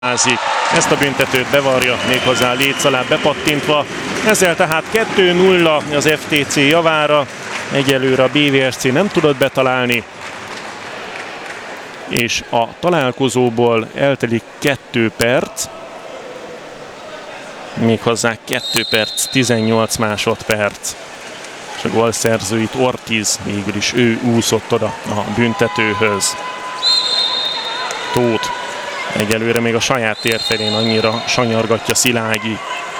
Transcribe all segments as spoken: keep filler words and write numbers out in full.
Ázik. Ezt a büntetőt bevarja, méghozzá léc alá bepattintva. Ezzel tehát kettő nulla az ef té cé javára. Egyelőre a bé vé es cé nem tudott betalálni. És a találkozóból eltelik kettő perc. Méghozzá kettő perc, tizennyolc másodperc. És a gólszerzőit Ortiz, végül is ő úszott oda a büntetőhöz. Tóth egyelőre még a saját térfelén annyira sanyargatja Szilágyi.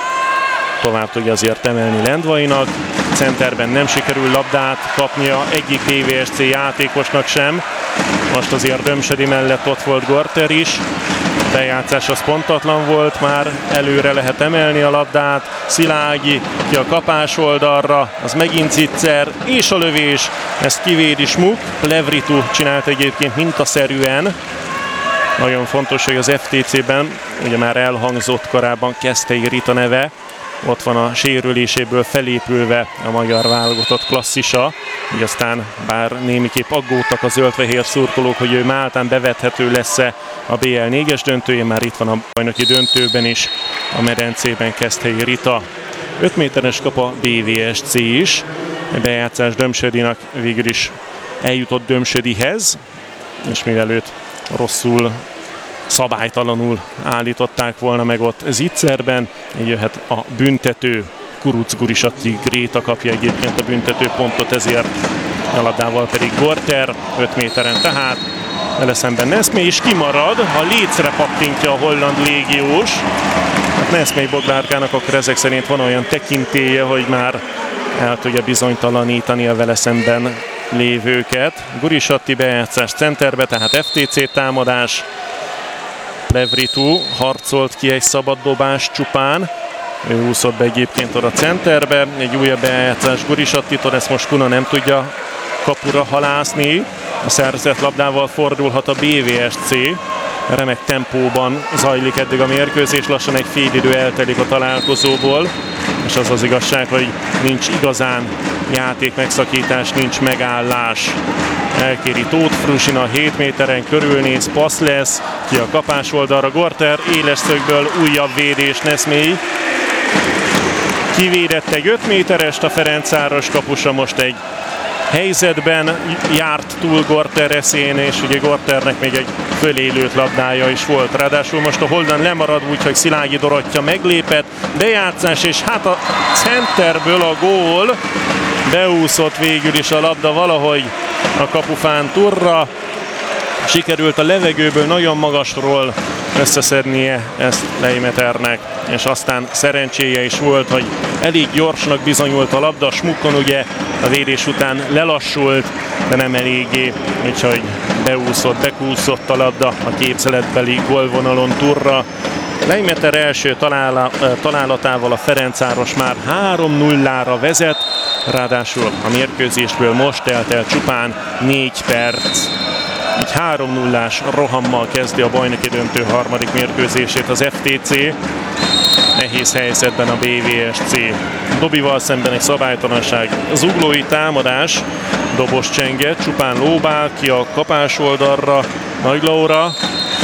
Tovább tudja azért emelni Lendvainak. Centerben nem sikerül labdát kapnia egyik bé vé es cé játékosnak sem. Most azért Dömsödi mellett ott volt Gorter is. A bejátszás az pontatlan volt, már előre lehet emelni a labdát. Szilágyi ki a kapás oldalra, az megint Zicser, és a lövés, ezt kivédi Smuk. Plevritu csinált egyébként mintaszerűen. Nagyon fontos, hogy az ef té cében, ugye már elhangzott korábban Keszthelyi Rita neve, ott van a sérüléséből felépülve a magyar válogatott klasszisa, így aztán bár némiképp aggódtak a zöld-fehér szurkolók, hogy ő máltán bevethető lesz-e a bé el négyes döntőjén, már itt van a bajnoki döntőben is, a medencében Keszthelyi Rita. öt méteres kap a bé vé es cé is, a bejátszás Dömsödinak végül is eljutott Dömsödihez, és mivel őt rosszul, szabálytalanul állították volna meg ott Zicserben, így jöhet a büntető. Kuruc Gurisatti Gréta kapja egyébként a büntető pontot, ezért a labdával pedig Gorter, öt méteren tehát. Vele szemben Neszmély is kimarad, a lécre pattintja a holland légiós. Hát Neszmély Boglárkának akkor ezek szerint van olyan tekintélye, hogy már el tudja bizonytalanítani a vele szemben lévőket. Gurisatti bejátszás centerbe, tehát ef té cé támadás. Plevritu harcolt ki egy szabad dobás csupán. Ő úszott be egyébként oda centerbe. Egy újabb bejátszás Gurisattitól, ezt most Kuna nem tudja kapura halászni. A szerzett labdával fordulhat a bé vé es cé. Remek tempóban zajlik eddig a mérkőzés, lassan egy fél idő eltelik a találkozóból. És az az igazság, hogy nincs igazán játék megszakítás, nincs megállás. Elkéri Tóth Fruzsina hét méteren, körülnéz, passz lesz, ki a kapás oldalra Gorter, éles szögből újabb védés Neszmély. Kivédett egy öt méterest, a Ferencváros kapusa most egy helyzetben járt túl Gorter eszén, és ugye Gorternek még egy fölélőtt labdája is volt. Ráadásul most a holland lemarad, úgyhogy Szilágyi Dorottya meglépett, bejátszás, és hát a centerből a gól, beúszott végül is a labda valahogy a kapufán turra. Sikerült a levegőből nagyon magasról összeszednie ezt Leimeternek, és aztán szerencséje is volt, hogy elég gyorsnak bizonyult a labda. Smukkon ugye a védés után lelassult, de nem eléggé, úgyhogy beúszott, bekúszott a labda a képzeletbeli gólvonalon turra. Leimeter első talála, találatával a Ferencváros már három nullára vezet, ráadásul a mérkőzésből most eltelt csupán négy perc. Egy három nullás rohammal kezdi a bajnoki döntő harmadik mérkőzését az ef té cé. Nehéz helyzetben a bé vé es cé. Dobival szemben egy szabálytalanság. Zuglói támadás, Dobos csenge, csupán lóbál ki a kapás oldalra Nagy Laura.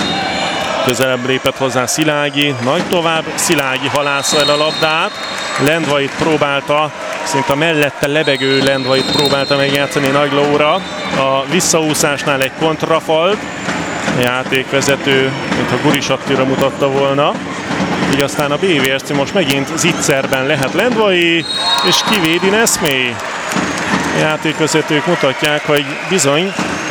Közelebb lépett hozzá Szilágyi, nagy tovább, Szilágyi halásza el a labdát. Lendvait próbálta, szinte mellette lebegő Lendvait próbálta megjátszani Nagy Laura. A visszaúszásnál egy kontrafalt, a játékvezető, mintha Gurisattira mutatta volna. Így aztán a bé vé es cé most megint Zicserben lehet Lendvai, és kivédi Neszmély. A játékvezetők mutatják, hogy bizony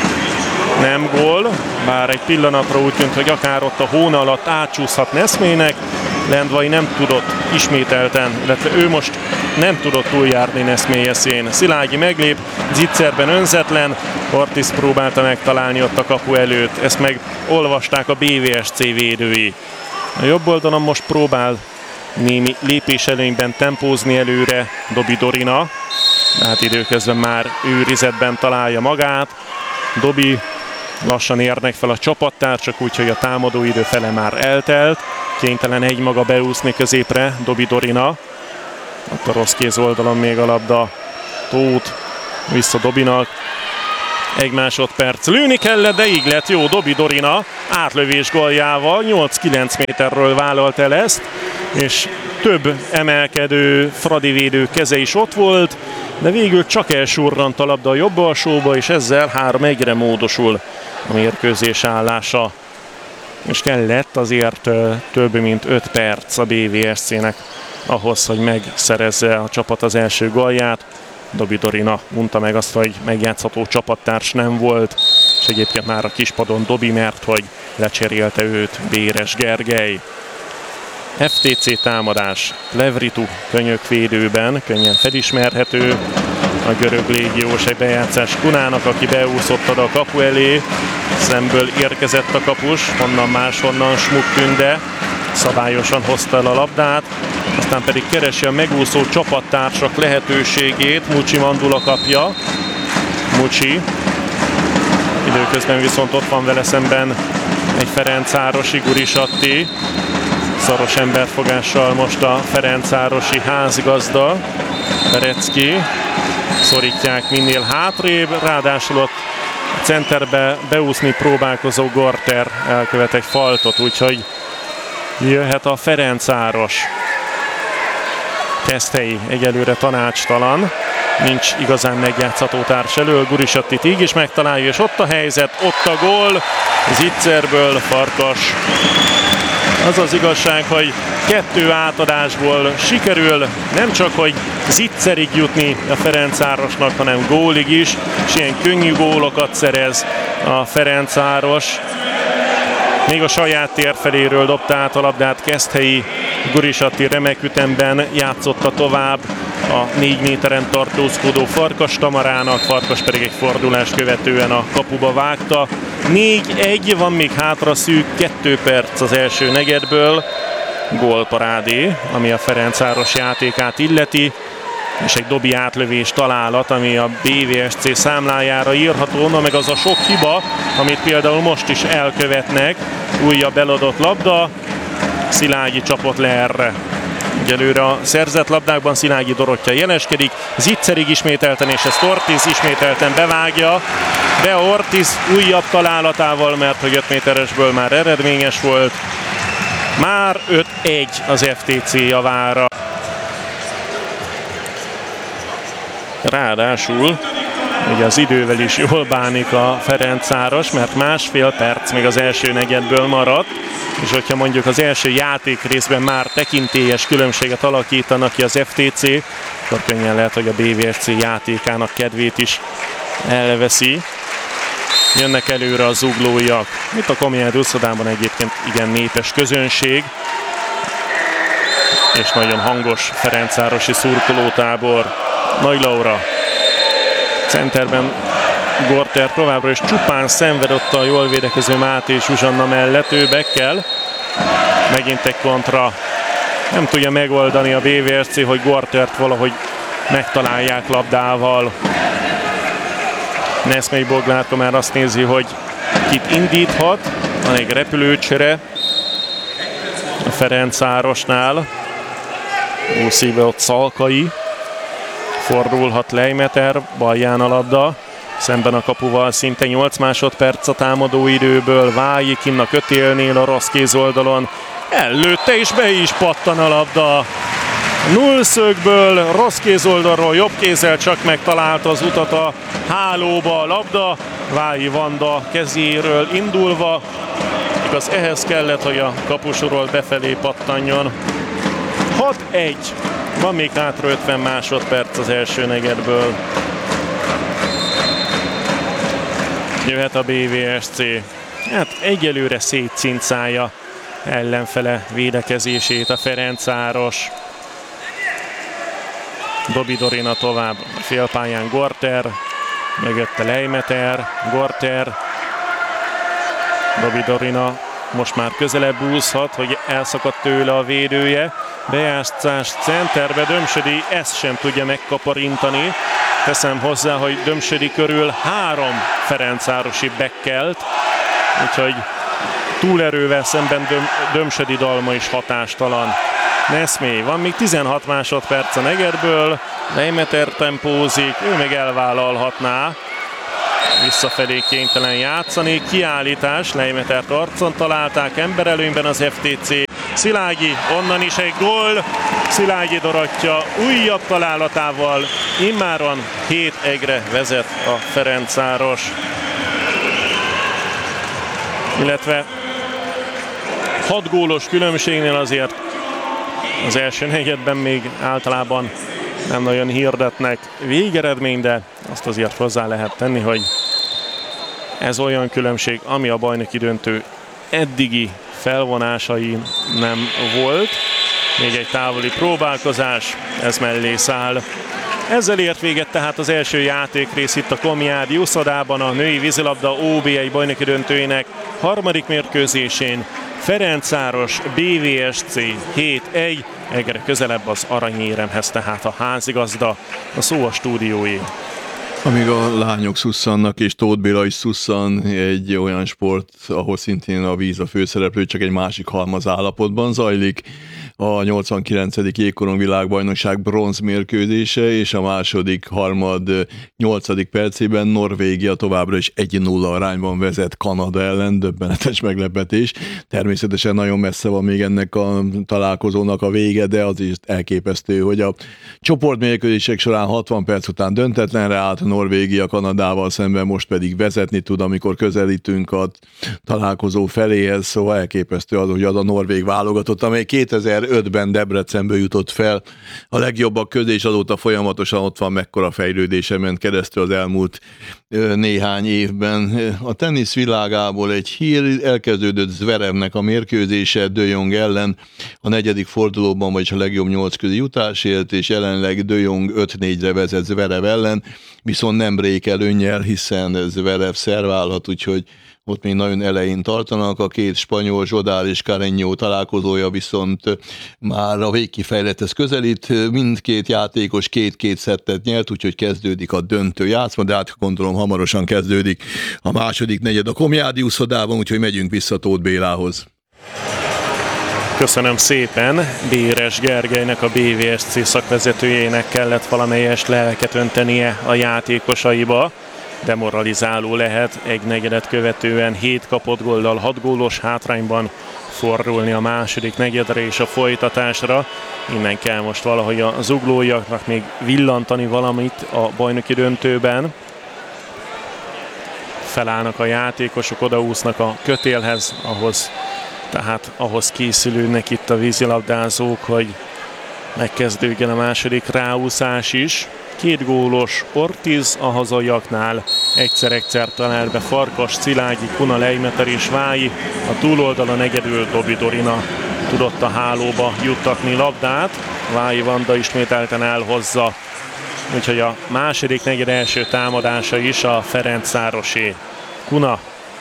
nem gól, bár egy pillanatra úgy tűnt, hogy akár ott a hóna alatt átcsúszhat Neszmélynek. Lendvai nem tudott ismételten, illetve ő most nem tudott túljárni Neszmély eszén. Szilágyi meglép, Zicserben önzetlen, Ortiz próbálta megtalálni ott a kapu előtt, ezt meg olvasták a bé vé es cé védői. A jobb oldalon most próbál némi lépéselőnyben tempózni előre Dobi Dorina, de hát időközben már őrizetben találja magát. Dobi lassan érnek fel a csapattársak, úgyhogy a támadóidő fele már eltelt. Kénytelen egymaga beúszni középre Dobi Dorina. Ott a rossz kéz oldalon még a labda. Tóth vissza Dobinak. Egy másodperc lőni kellett, de így lett jó. Dobi Dorina átlövés góljával nyolc-kilenc méterről vállalt el ezt, és több emelkedő Fradi védő keze is ott volt, de végül csak elsurrant a labda a jobb alsóba, és ezzel három egyre módosul a mérkőzés állása. És kellett azért több mint öt perc a bé vé es cé-nek ahhoz, hogy megszerezze a csapat az első gólját. Dobi Dorina mondta meg azt, hogy megjátszható csapattárs nem volt, és egyébként már a kispadon Dobi, mert hogy lecserélte őt Béres Gergely. ef té cé támadás, Levritu könyökvédőben, könnyen felismerhető. A görög légiós egy bejátszás Kunának, aki beúszott oda a kapu elé. Szemből érkezett a kapus, honnan máshonnan Smuk Tünde szabályosan hozta el a labdát, aztán pedig keresi a megúszó csapattársak lehetőségét. Mucsi Mandula kapja. Mucsi. Időközben viszont ott van vele szemben egy ferencvárosi Gurisatti. Szoros emberfogással most a ferencvárosi házigazda. Perecki. Szorítják minél hátrébb, ráadásul ott a centerbe beúszni próbálkozó Gorter elkövet egy faltot, úgyhogy jöhet a Ferencváros. Keszthelyi egyelőre tanácstalan, nincs igazán megjátszható társ elől, Gurisattit így is megtalálja, és ott a helyzet, ott a gól, Zicserből Farkas. Az az igazság, hogy kettő átadásból sikerül nem csak, hogy Zicserig jutni a Ferencvárosnak, hanem gólig is, és ilyen könnyű gólokat szerez a Ferencváros. Még a saját tér feléről dobta át a labdát Keszthelyi, Gurisatti remek ütemben játszotta tovább a négy méteren tartózkodó Farkas Tamarának, Farkas pedig egy fordulást követően a kapuba vágta. négy egy, van még hátra szűk kettő perc az első negyedből. Gólparádé, ami a Ferencváros játékát illeti, és egy Dobi átlövés találat, ami a bé vé es cé számlájára írható, na meg az a sok hiba, amit például most is elkövetnek. Újabb eladott labda, Szilágyi csapott le erre. Egyelőre a szerzett labdákban Szilágyi Dorottya jeleskedik, Zicserig ismételten, és ezt Ortiz ismételten bevágja. De Ortiz újabb találatával, mert hogy öt méteresből már eredményes volt. Már öt egy az ef té cé javára. Ráadásul ugye az idővel is jól bánik a Ferencváros, mert másfél perc még az első negyedből maradt, és hogyha mondjuk az első játék részben már tekintélyes különbséget alakítanak ki az ef té cé, akkor könnyen lehet, hogy a bé vé es cé játékának kedvét is elveszi. Jönnek előre a zuglóiak. Itt a Komjád úszodában egyébként igen népes közönség, és nagyon hangos ferencvárosi szurkolótábor. Nagy Laura. Centerben Gorter továbbra is csupán szenvedett a jól védekező Máté Zsuzsanna mellett, ő bekkel. Megint egy kontra. Nem tudja megoldani a bé vé es cé, hogy Gortert valahogy megtalálják labdával. Neszmely Boglárka már azt nézi, hogy kit indíthat. Van egy repülőcsere a Ferencvárosnál. Úszíve ott Szalkai. Fordulhat Leimeter, balján a labda. Szemben a kapuval szinte nyolc másodperc a támadó időből. Vályi kinn a kötélnél a rossz kézoldalon. Előtte is be is pattan a labda. Nullszögből, rossz kézoldalról, jobb kézzel csak megtalálta az utat a hálóba a labda. Vályi Vanda kezéről indulva. Igaz, ehhez kellett, hogy a kapusról befelé pattanjon. hat egy. Van még hátra ötven másodperc az első negyedből. Jöhet a bé vé es cé. Hát egyelőre szétcincálja ellenfele védekezését a Ferencváros. Dobi Dorina tovább félpályán Gorter, mögötte Leimeter, Gorter. Dobi Dorina most már közelebb úszhat, hogy elszakadt tőle a védője. Bejátszás centerbe, Dömsödi ezt sem tudja megkaparintani. Teszem hozzá, hogy Dömsödi körül három ferencvárosi bekkelt, úgyhogy túlerővel szemben Döm, Dömsödi dalma is hatástalan. Neszmé, van még tizenhat másodperc a negyedből, Leimeter tempózik, ő még elvállalhatná. visszafelé kénytelen játszani. Kiállítás, Leimetert arcon találták, emberelőnyben az ef té cé. Szilágyi, onnan is egy gól. Szilágyi Dorottya újabb találatával immáron hét egyre vezet a Ferencváros. Illetve hat gólos különbségnél azért az első negyedben még általában nem nagyon hirdetnek végeredmény, de azt azért hozzá lehet tenni, hogy ez olyan különbség, ami a bajnoki döntő eddigi felvonásai nem volt. Még egy távoli próbálkozás, ez mellé száll. Ezzel ért véget tehát az első játékrész itt a Komjádi uszodában, a női vízilabda o bé egy bajnoki döntőjének harmadik mérkőzésén. Ferencváros bé vé es cé hét egy, egyre közelebb az aranyéremhez tehát a házigazda, a szó a stúdióé. Amíg a lányok szusszannak, és Tóth Béla is szusszan, egy olyan sport, ahol szintén a víz a főszereplő, csak egy másik halmaz állapotban zajlik. A nyolcvankilencedik jégkorong világbajnokság bronz mérkőzése, és a második harmad nyolcadik percében Norvégia továbbra is egy nulla arányban vezet Kanada ellen, döbbenetes meglepetés. Természetesen nagyon messze van még ennek a találkozónak a vége, de az is elképesztő, hogy a csoportmérkőzések során hatvan perc után döntetlenre állt Norvégia Kanadával szemben, most pedig vezetni tud, amikor közelítünk a találkozó feléhez, szóval elképesztő az, hogy az a norvég válogatott, amely kétezer-ötben Debrecenből jutott fel a legjobbak közé, és azóta folyamatosan ott van, mekkora fejlődése ment keresztül az elmúlt néhány évben. A tenisz világából egy hír, elkezdődött Zverevnek a mérkőzése De Jong ellen a negyedik fordulóban, vagyis a legjobb nyolc közé jutásért, és jelenleg De Jong öt négyre vezet Zverev ellen, viszont nem break előnnyel, hiszen Zverev szerválhat, úgyhogy ott még nagyon elején tartanak. A két spanyol, Zsodár és Carreño találkozója viszont már a végkifejlethez közelít. Mindkét játékos két-két szettet nyert, úgyhogy kezdődik a döntő játszma, de hát gondolom hamarosan kezdődik a második negyed a Komjádi uszodában, úgyhogy megyünk vissza Tóth Bélához. Köszönöm szépen. Béres Gergelynek, a bé vé es cé szakvezetőjének kellett valamelyest lelket öntenie a játékosaiba. Demoralizáló lehet egy negyedet követően hét kapott góllal, hat gólos hátrányban fordulni a második negyedre és a folytatásra. Innen kell most valahogy a zuglóiaknak még villantani valamit a bajnoki döntőben. Felállnak a játékosok, odaúsznak a kötélhez, ahhoz, tehát ahhoz készülődnek itt a vízilabdázók, hogy megkezdődjön a második ráúszás is. Két gólos Ortiz a hazaiaknál, egyszer-egyszer talál be Farkas, Szilágyi, Kuna, Leimeter és Vályi. A túloldalon egyedül Dobi Dorina tudott a hálóba juttatni labdát. Vályi Vanda ismételten elhozza, úgyhogy a második negyed első támadása is a Ferencvárosé. Kuna,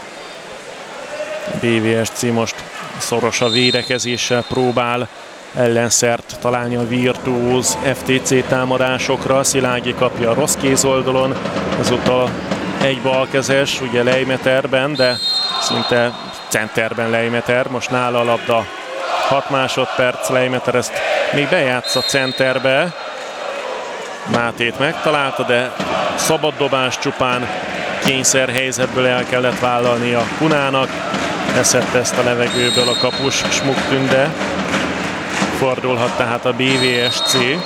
bé vé es cé most szoros a védekezéssel próbál ellenszert találni a virtuóz ef té cé támadásokra. Szilágyi kapja a rossz kézoldalon, ezúttal egy balkezes, ugye Leimeterben, de szinte centerben Leimeter, most nála a labda. hat másodperc, Leimeter ezt még bejátsza centerbe. Mátét megtalálta, de szabad dobás csupán, kényszer helyzetből el kellett vállalni a Kunának. Eszedte ezt a levegőből a kapus Smuk Tünde. Fordulhat tehát a bé vé es cé.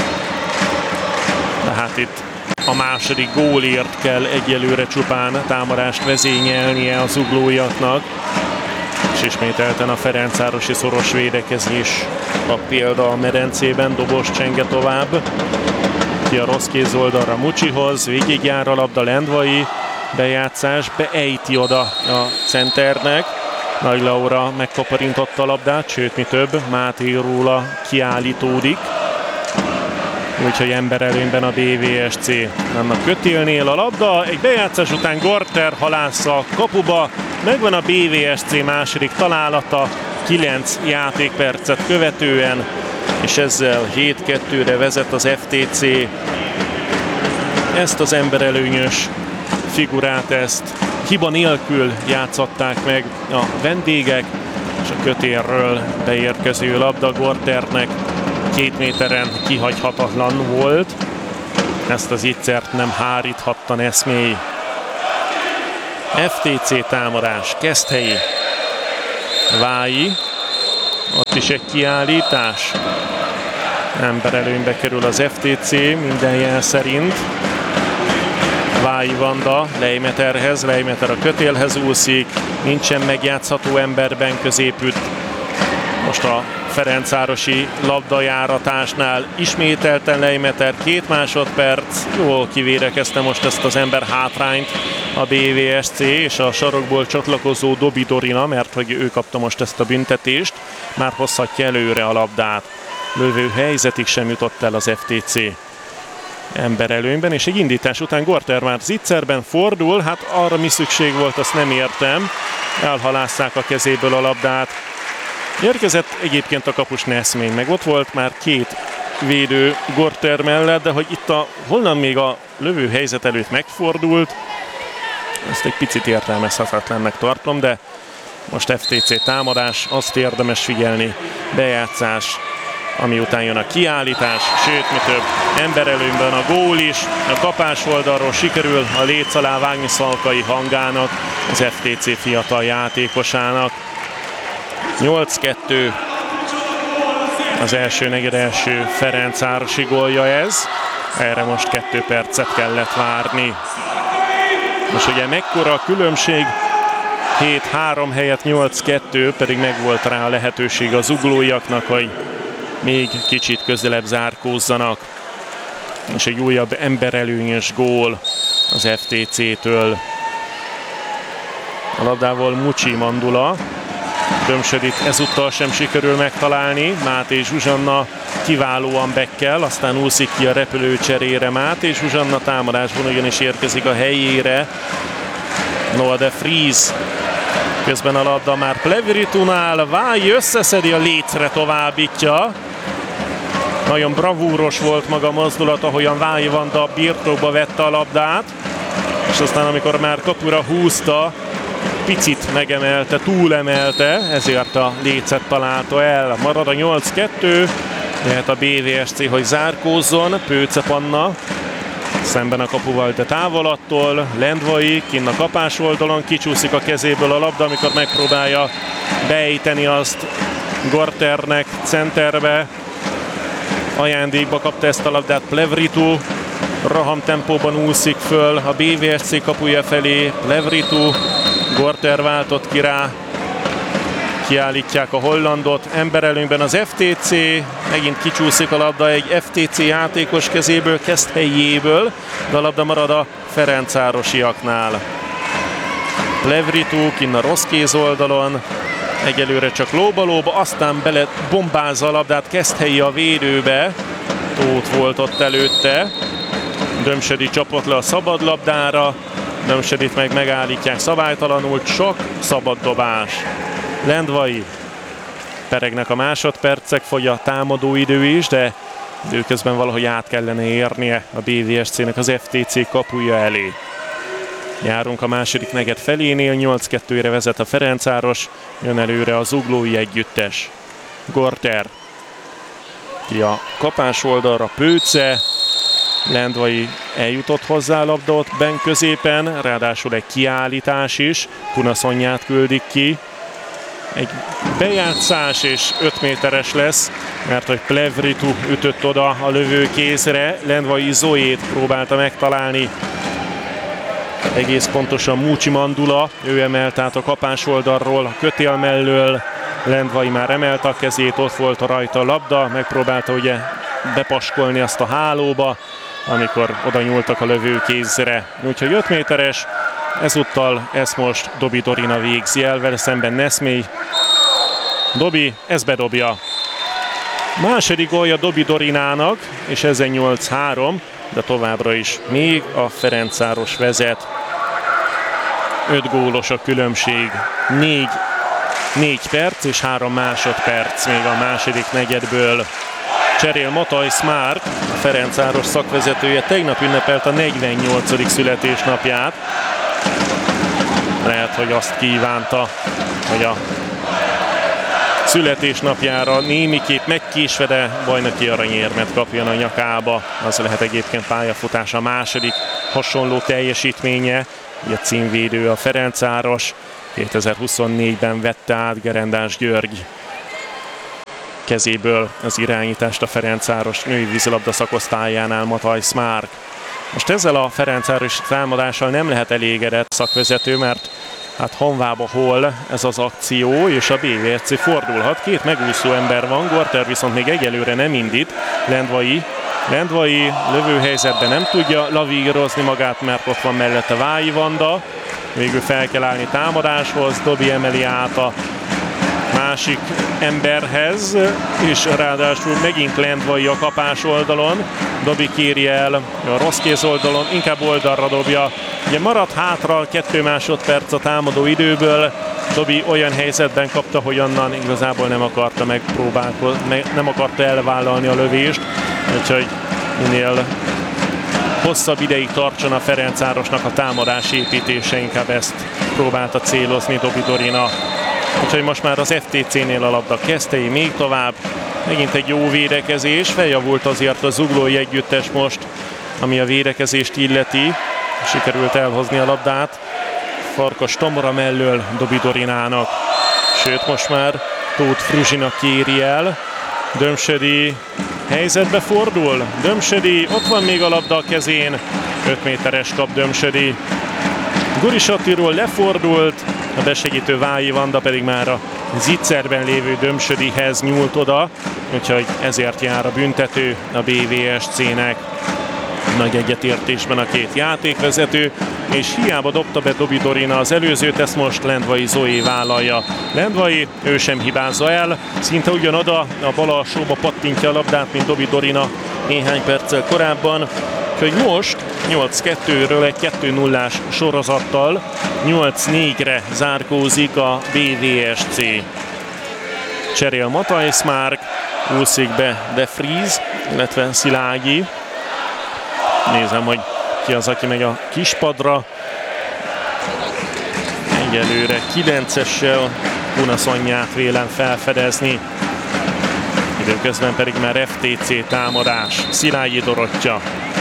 Tehát itt a második gólért kell egyelőre csupán támadást vezényelnie az zuglóiaknak. És ismételten a ferencvárosi szoros védekezés a példa a medencében. Dobos csenge tovább. Ki a rossz kézoldalra Mucsihoz, végigjár a labda, Lendvai bejátszás, beejti oda a centernek. Nagy Laura megkaparintotta a labdát, sőt mi több, Máté róla kiállítódik. Úgyhogy emberelőnyben a bé vé es cé. Annak kötélnél a labda, egy bejátszás után Gorter halásza a kapuba. Megvan a bé vé es cé második találata, kilenc játékpercet követően, és ezzel hét kettőre vezet az ef té cé. Ezt az emberelőnyös figurát, ezt hiba nélkül játszották meg a vendégek, és a kötélről beérkező labda Gorternek két méteren kihagyhatatlan volt. Ezt az ígyszert nem háríthatta Neszmély. ef té cé támadás, Keszthelyi, Vályi, ott is egy kiállítás. Emberelőnybe kerül az ef té cé minden jel szerint. Vályi Vanda Lejmeterhez, Lejmeter a kötélhez úszik, nincsen megjátszható emberben középütt. Most a ferencvárosi labdajáratásnál ismételten Lejmeter, két másodperc, jól kivédekezte most ezt az ember hátrányt a bé vé es cé, és a sarokból csatlakozó Dobi Dorina, mert hogy ő kapta most ezt a büntetést, már hozhatja előre a labdát. Lövő helyzetig sem jutott el az ef té cé emberelőnyben, és egy indítás után Gorter már zicserben fordul, hát arra mi szükség volt, azt nem értem. Elhalásszák a kezéből a labdát. Érkezett egyébként a kapus Neszmény, meg ott volt már két védő Gorter mellett, de hogy itt a honnan még a lövő helyzet előtt megfordult, ezt egy picit értelmezhetetlennek tartom, de most ef té cé támadás, azt érdemes figyelni, bejátszás, ami után jön a kiállítás, sőt, mi több, emberelőnyben a gól is, a kapás oldalról sikerül a léc alá vágni Szalkai Hangának, az ef té cé fiatal játékosának. nyolc kettő az első negyed első ferencvárosi gólja ez, erre most kettő percet kellett várni. Most ugye mekkora a különbség, hét három helyett nyolc kettő, pedig megvolt rá a lehetőség az zuglóiaknak, hogy még kicsit közelebb zárkózzanak. És egy újabb emberelőnyös gól az ef té cé-től. A labdával Mucsi Mandula. Dömsödit ezúttal sem sikerül megtalálni. Máté Zsuzsanna kiválóan bekkel, aztán úszik ki a repülőcserére. Máté Zsuzsanna támadásban ugyanis érkezik a helyére Noah de Vries. Közben a labda már Plevritunál, Vályi összeszedi, a lécre továbbítja. Nagyon bravúros volt maga a mozdulat, ahogyan Vályi Vanda birtokba vette a labdát. És aztán amikor már kapura húzta, picit megemelte, túlemelte, ezért a lécet találta el. Marad a nyolc kettő, lehet a bé vé es cé, hogy zárkózzon. Pőce Panna szemben a kapuval, de távolattól. Lendvai kinn a kapás oldalon, kicsúszik a kezéből a labda, amikor megpróbálja beejteni azt Gorternek centerbe. Ajándékba kapta ezt a labdát Plevritu, roham tempóban úszik föl a bé vé es cé kapuja felé. Plevritu, Gorter váltott ki rá, kiállítják a hollandot. Emberelőnyben az ef té cé, megint kicsúszik a labda egy ef té cé játékos kezéből, Keszthelyéből, de a labda marad a ferencvárosiaknál. Plevritu kinn a rossz kéz oldalon, egyelőre csak lóba-lóba, aztán bele bombázza a labdát Keszthelyi a védőbe. Tóth volt ott előtte. Dömsödi csapott le a szabadlabdára, Dömsödit meg megállítják szabálytalanul, csak szabad dobás. Lendvai, peregnek a másodpercek, fogy a támadó idő is, de időközben valahogy át kellene érnie a bé vé es cé-nek az ef té cé kapuja elé. Járunk a második negyed felénél, nyolc kettőre vezet a Ferencváros, jön előre a zuglói együttes. Gorter, ki a kapás oldalra, Pőce, Lendvai eljutott hozzá a labda ott benn középen, ráadásul egy kiállítás is, Kunaszonyát küldik ki. Egy bejátszás és öt méteres lesz, mert hogy Plevritu ütött oda a lövőkézre, Lendvai Zoét próbálta megtalálni. Egész pontosan Mucsi Mandula, ő emelt át a kapás oldalról, a kötél mellől. Lendvai már emelte a kezét, ott volt a rajta a labda, megpróbálta ugye bepaskolni azt a hálóba, amikor oda nyúltak a lövőkézre. Úgyhogy öt méteres, ezúttal ezt most Dobi Dorina végzi el, vele szemben Neszmély. Dobi, ez bedobja. Második gólja Dobi Dorinának, és ezen nyolc három, de továbbra is még a Ferencváros vezet. öt gólos a különbség, négy, négy perc és három másodperc még a második negyedből. Cserél Mataj Smart, a Ferencváros szakvezetője, tegnap ünnepelt a negyvennyolcadik születésnapját. Lehet, hogy azt kívánta, hogy a születésnapjára némiképp megkésve, de bajnoki aranyérmet kapjon a nyakába. Az lehet egyébként pályafutása második hasonló teljesítménye, ugye címvédő a Ferencváros, kétezer-huszonnégyben vette át Gerendás György kezéből az irányítást a Ferencváros női vízilabda szakosztályánál Matthijs Márk. Most ezzel a Ferencváros támadással nem lehet elégedett szakvezető, mert hát honvába hol ez az akció, és a bé vé es cé fordulhat. Két megúszó ember van, Gorter viszont még egyelőre nem indít. Lendvai, Lendvai lövőhelyzetben nem tudja lavírozni magát, mert ott van mellette Vályi Vanda. Végül fel kell állni támadáshoz, Dobi emeli át a másik emberhez, és ráadásul megint Lendvai a kapás oldalon. Dobi kéri el a rossz kéz oldalon, inkább oldalra dobja. Ugye maradt hátra kettő másodperc a támadó időből. Dobi olyan helyzetben kapta, hogy onnan igazából nem akarta megpróbálkozni, nem akarta elvállalni a lövést, úgyhogy minél hosszabb ideig tartson a Ferencvárosnak a támadás építése, inkább ezt próbálta célozni Dobi Dorina. Úgyhogy most már az ef té cé-nél a labda Keszthelyi még tovább. Megint egy jó védekezés, feljavult azért a zuglói együttes most, ami a védekezést illeti. Sikerült elhozni a labdát Farkas Tomora mellől Dobi Dorinának. Sőt, most már Tóth Fruzsina kéri el. Dömsödi helyzetbe fordul. Dömsödi, ott van még a labda a kezén. öt méteres kap Dömsödi. Guris Attiról lefordult, a besegítő Vályi Vanda pedig már a zicserben lévő Dömsödihez nyúlt oda, úgyhogy ezért jár a büntető a bé vé es cé-nek. Nagy egyetértésben a két játékvezető, és hiába dobta be Dobi Dorina az előzőt, ezt most Lendvai Zoé vállalja. Lendvai, ő sem hibázza el, szinte ugyanoda a bal alsóba pattintja a labdát, mint Dobi Dorina néhány perccel korábban. Úgyhogy most nyolc kettőről egy kettő nullás sorozattal nyolc négyre zárkózik a bé vé es cé. Cserél Matthijs Márk, úszik be De Vries, illetve Szilágyi. Nézem, hogy ki az, aki megy a kispadra. Egyelőre kilencessel Kunaszonyát vélem felfedezni. Időközben pedig már ef té cé támadás. Szilágyi Dorottya.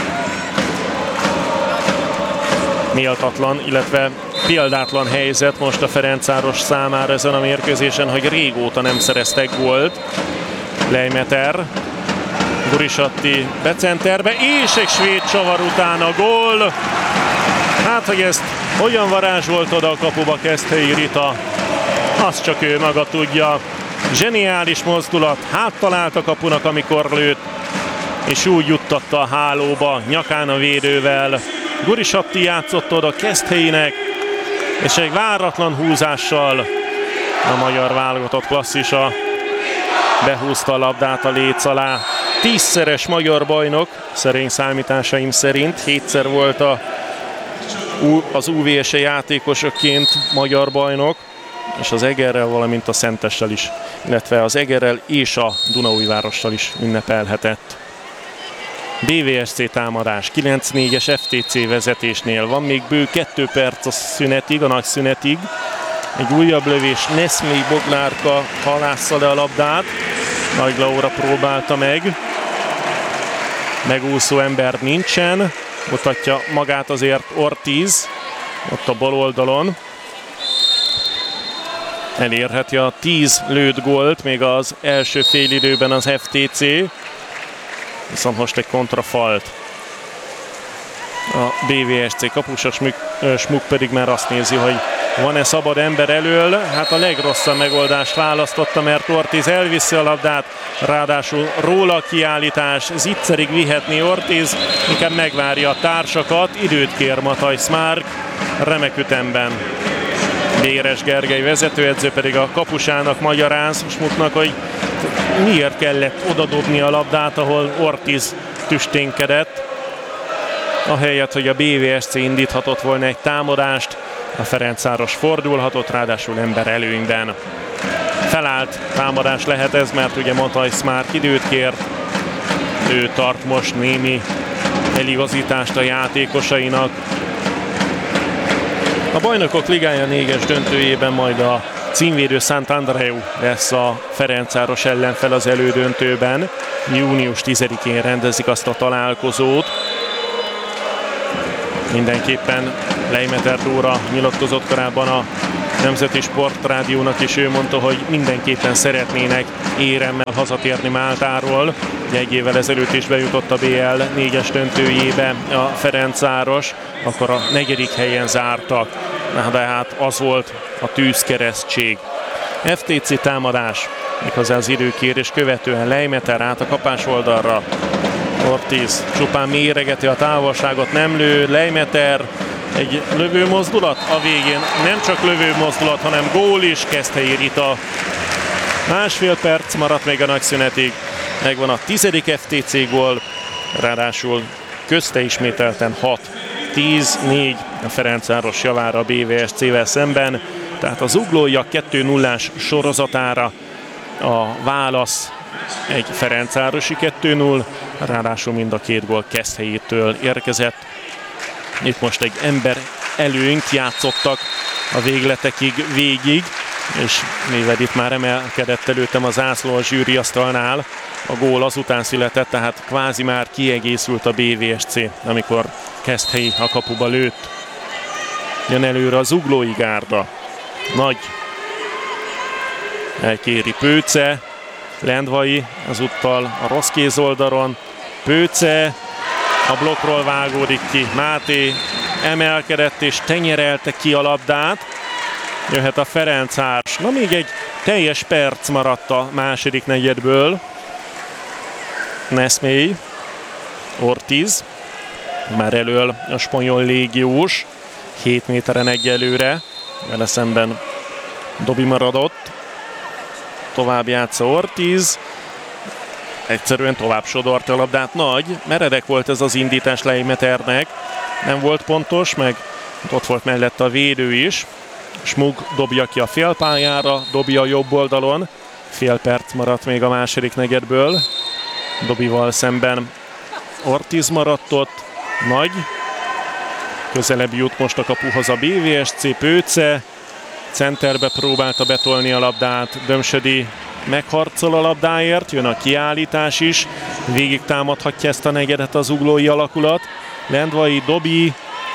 Méltatlan, illetve példátlan helyzet most a Ferencváros számára ezen a mérkőzésen, hogy régóta nem szereztek gólt. Lejmeter, Gurisatti becenterbe, és egy svéd csavar után a gól. Hát, hogy ezt hogyan varázsolt oda a kapuba Keszthelyi Rita, azt csak ő maga tudja. Zseniális mozdulat, háttalált a kapunak, amikor lőtt, és úgy juttatta a hálóba, nyakán a védővel. Gurisatti játszott oda Keszthelyinek, és egy váratlan húzással a magyar válogatott klasszisa behúzta a labdát a léc alá. Tízszeres magyar bajnok, szerény számításaim szerint, hétszer volt a, az u vé es e játékosokként magyar bajnok, és az Egerrel, valamint a Szentessel is, illetve az Egerrel és a Dunaújvárossal is ünnepelhetett. bé vé es cé támadás, kilenc négyes ef té cé vezetésnél van még bő kettő perc a szünetig, a nagy szünetig. Egy újabb lövés, Neszmély Boglárka halásza le a labdát, Nagy Laura próbálta meg. Megúszó ember nincsen, mutatja magát azért Ortiz, ott a bal oldalon. Elérheti a tíz lőtt gólt még az első félidőben az ef té cé. Viszont most egy kontrafalt. A bé vé es cé kapusa, Smuk pedig már azt nézi, hogy van-e szabad ember elől. Hát a legrosszabb megoldást választotta, mert Ortiz elviszi a labdát, ráadásul róla kiállítás, zicserig vihetni Ortiz, inkább megvárja a társakat, időt kér Matthijs Márk, remek ütemben. Béres Gergely vezetőedző pedig a kapusának magyaráz Smuknak, hogy miért kellett odadobni a labdát, ahol Ortiz tüsténkedett. Ahelyett, hogy a bé vé es cé indíthatott volna egy támadást, a Ferencváros fordulhatott, ráadásul ember előnyben. Felállt támadás lehet ez, mert ugye Matthijs Márk időt kért. Ő tart most némi eligazítást a játékosainak. A Bajnokok Ligája négyes döntőjében majd a címvédő Szentandreu lesz a Ferencváros ellenfel az elődöntőben. június tizedikén rendezik azt a találkozót. mindenképpen Leimeter Dóra nyilatkozott korábban a Nemzeti Sportrádiónak, és ő mondta, hogy mindenképpen szeretnének éremmel hazatérni Máltáról. Ugye egy évvel ezelőtt is bejutott a bé el négyes döntőjébe a Ferencváros, akkor a negyedik helyen zártak, de hát az volt a tűzkeresztség. ef té cé támadás, méghozzá az időkérés követően Leimeter át a kapás oldalra. Ortiz csupán méregeti a távolságot, nem lő. Leimeter egy lövő mozdulat a végén, nem csak lövő mozdulat, hanem gól is. Keszthelyi Rita. Másfél perc maradt még a nagyszünetig, megvan a tizedik ef té cé gól, ráadásul közte ismételten hat tíz négy a Ferencváros javára a bé vé es cé-vel szemben, tehát a zuglóiak kettő nullás sorozatára a válasz egy ferencvárosi kettő null, ráadásul mind a két gól Keszthelyitől érkezett. Itt most egy ember előnyt játszottak a végletekig végig, és mivel itt már emelkedett előttem a zászló a zsűriasztalnál, a gól azután született, tehát kvázi már kiegészült a bé vé es cé, amikor Keszthelyi a kapuba lőtt. Jön előre a zuglói gárda. Nagy elkéri Pőce, Lendvai azúttal a rossz kéz oldalon, Pőce a blokkról vágódik ki, Máté emelkedett és tenyerelte ki a labdát, jöhet a Ferencváros. Na, még egy teljes perc maradt a második negyedből. Neszmély, Ortiz, már elől a spanyol légiós, hét méteren egyelőre, vele szemben Dobi maradott. Tovább játsza Ortiz, egyszerűen tovább sodort a labdát. Nagy, meredek volt ez az indítás Leimeternek, nem volt pontos, meg ott volt mellette a védő is. Smug dobja ki a félpályára, dobja a jobb oldalon, fél perc maradt még a második negyedből. Dobival szemben Ortiz maradt ott, Nagy, közelebb jut most a kapuhoz a bé vé es cé, Pőce, centerbe próbálta betolni a labdát, Dömsödi megharcol a labdáért, jön a kiállítás is, végig támadhatja ezt a negyedet az zuglói alakulat. Lendvai, Dobi,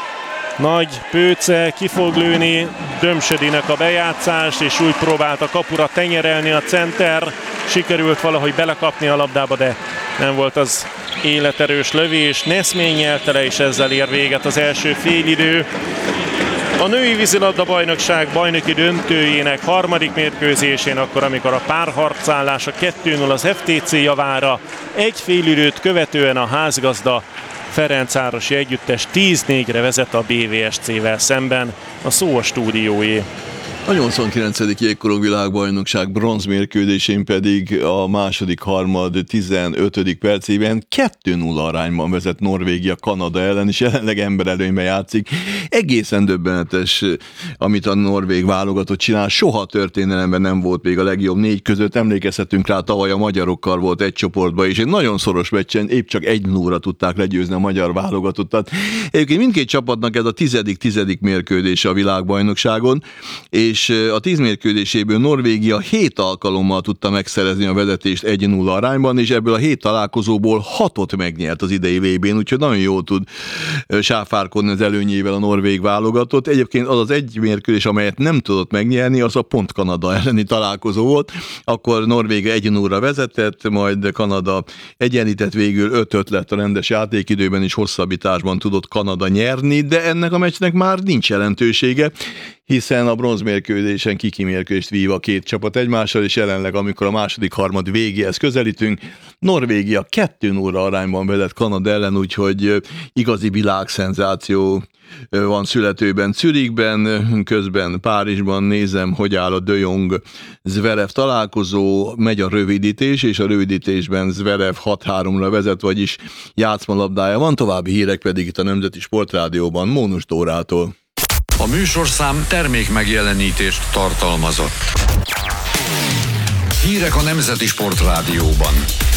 Nagy, Pőce, ki fog lőni, Dömsödinek a bejátszás, és úgy próbált a kapura tenyerelni a center, sikerült valahogy belekapni a labdába, de nem volt az életerős lövés. Neszmény nyelte le, és ezzel ér véget az első félidő. A női vízilabda bajnokság bajnoki döntőjének harmadik mérkőzésén, akkor, amikor a párharcállás a kettő null az ef té cé javára, egy félidőt követően a házgazda Ferencvárosi együttes tíz négyre vezet a bé vé es cé-vel szemben, a szó a stúdióé. A nyolcvankilencedik jégkorong világbajnokság bronzmérkőzésén pedig a második harmad tizenötödik percében kettő null arányban vezet Norvégia Kanada ellen, és jelenleg emberelőnyben játszik. Egészen döbbenetes, amit a norvég válogatott csinál. Soha történelemben nem volt még a legjobb négy között. Emlékezhetünk rá, tavaly a magyarokkal volt egy csoportban, és egy nagyon szoros meccsen épp csak egy nullra tudták legyőzni a magyar válogatottat. Egyébként mindkét csapatnak ez a tizedik-tizedik mérkőzése a világbajnokságon, és a tíz mérkőzéséből Norvégia hét alkalommal tudta megszerezni a vezetést egy null arányban, és ebből a hét találkozóból hatot megnyert az idei vé bén, úgyhogy nagyon jól tud sáfárkodni az előnyével a norvég válogatott. Egyébként az az egy mérkőzés, amelyet nem tudott megnyerni, az a pont Kanada elleni találkozó volt. Akkor Norvégia egy nullra vezetett, majd Kanada egyenlített, végül öt öt lett a rendes játékidőben, és hosszabbításban tudott Kanada nyerni, de ennek a meccsnek már nincs jelentősége, hiszen a bronzmérkőzésen kiki mérkőzést vív a két csapat egymással, és jelenleg, amikor a második harmad végéhez közelítünk, Norvégia kettő nullra arányban vezet Kanada ellen, úgyhogy igazi világszenzáció van születőben Zürichben, közben Párizsban nézem, hogy áll a De Jong Zverev találkozó, megy a rövidítés, és a rövidítésben Zverev hat háromra vezet, vagyis játszmalabdája van, további hírek pedig itt a Nemzeti Sportrádióban Mónus Dórától. A műsorszám termék megjelenítést tartalmazott. Hírek a Nemzeti Sportrádióban.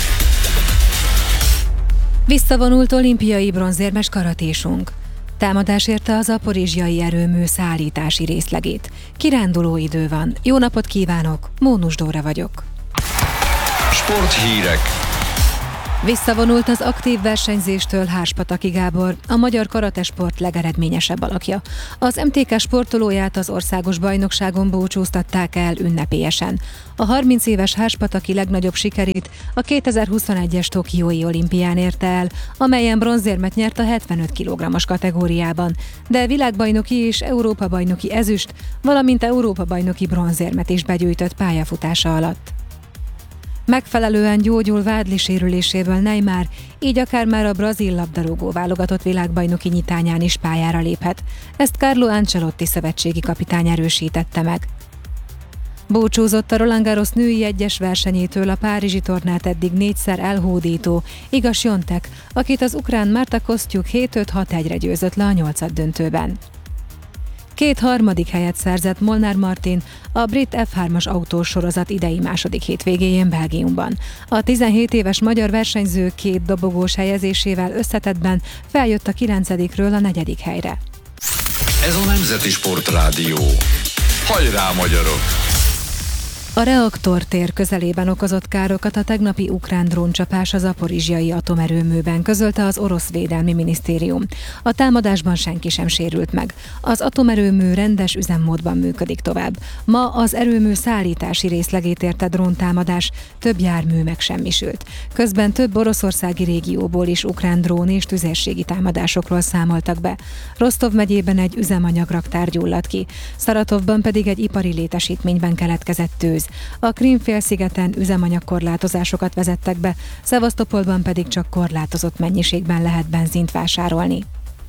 Visszavonult olimpiai bronzérmes karatésunk. Támadás érte az aporizsiai erőmű szállítási részlegét. Kiránduló idő van. Jó napot kívánok, Mónus Dóra vagyok. Sporthírek. Visszavonult az aktív versenyzéstől Háspataki Gábor, a magyar karatesport legeredményesebb alakja. Az em té ká sportolóját az országos bajnokságon búcsúztatták el ünnepélyesen. A harminc éves Háspataki legnagyobb sikerét a kétezer-huszonegyes tokiói olimpián érte el, amelyen bronzérmet nyert a hetvenöt kilogrammos kategóriában, de világbajnoki és Európa-bajnoki ezüst, valamint Európa-bajnoki bronzérmet is begyűjtött pályafutása alatt. Megfelelően gyógyul vádli sérüléséből Neymar, így akár már a brazil labdarúgó válogatott világbajnoki nyitányán is pályára léphet. Ezt Carlo Ancelotti szövetségi kapitány erősítette meg. Búcsúzott a Roland Garros női egyes versenyétől a párizsi tornát eddig négyszer elhódító Iga Świątek, akit az ukrán Marta Kostyuk hét öt hat egyre győzött le a nyolcaddöntőben. Két harmadik helyet szerzett Molnár Martin a brit ef hármas autós sorozat idei második hétvégéjén Belgiumban. A tizenhét éves magyar versenyző két dobogós helyezésével összetettben feljött a kilencedikről a negyedik helyre. Ez a Nemzeti Sportrádió. Hajrá, magyarok! A reaktortér közelében okozott károkat a tegnapi ukrán dróncsapás a zaporizsjai atomerőműben, közölte az orosz védelmi minisztérium. A támadásban senki sem sérült meg. Az atomerőmű rendes üzemmódban működik tovább. Ma az erőmű szállítási részlegét érte dróntámadás, több jármű megsemmisült. Közben több oroszországi régióból is ukrán drón és tüzérségi támadásokról számoltak be. Rostov megyében egy üzemanyag-raktár gyulladt ki, Szaratovban pedig egy ipari létesítményben keletkezett tűz. A Krím-félszigeten üzemanyagkorlátozásokat vezettek be, Szevasztopolban pedig csak korlátozott mennyiségben lehet benzint vásárolni.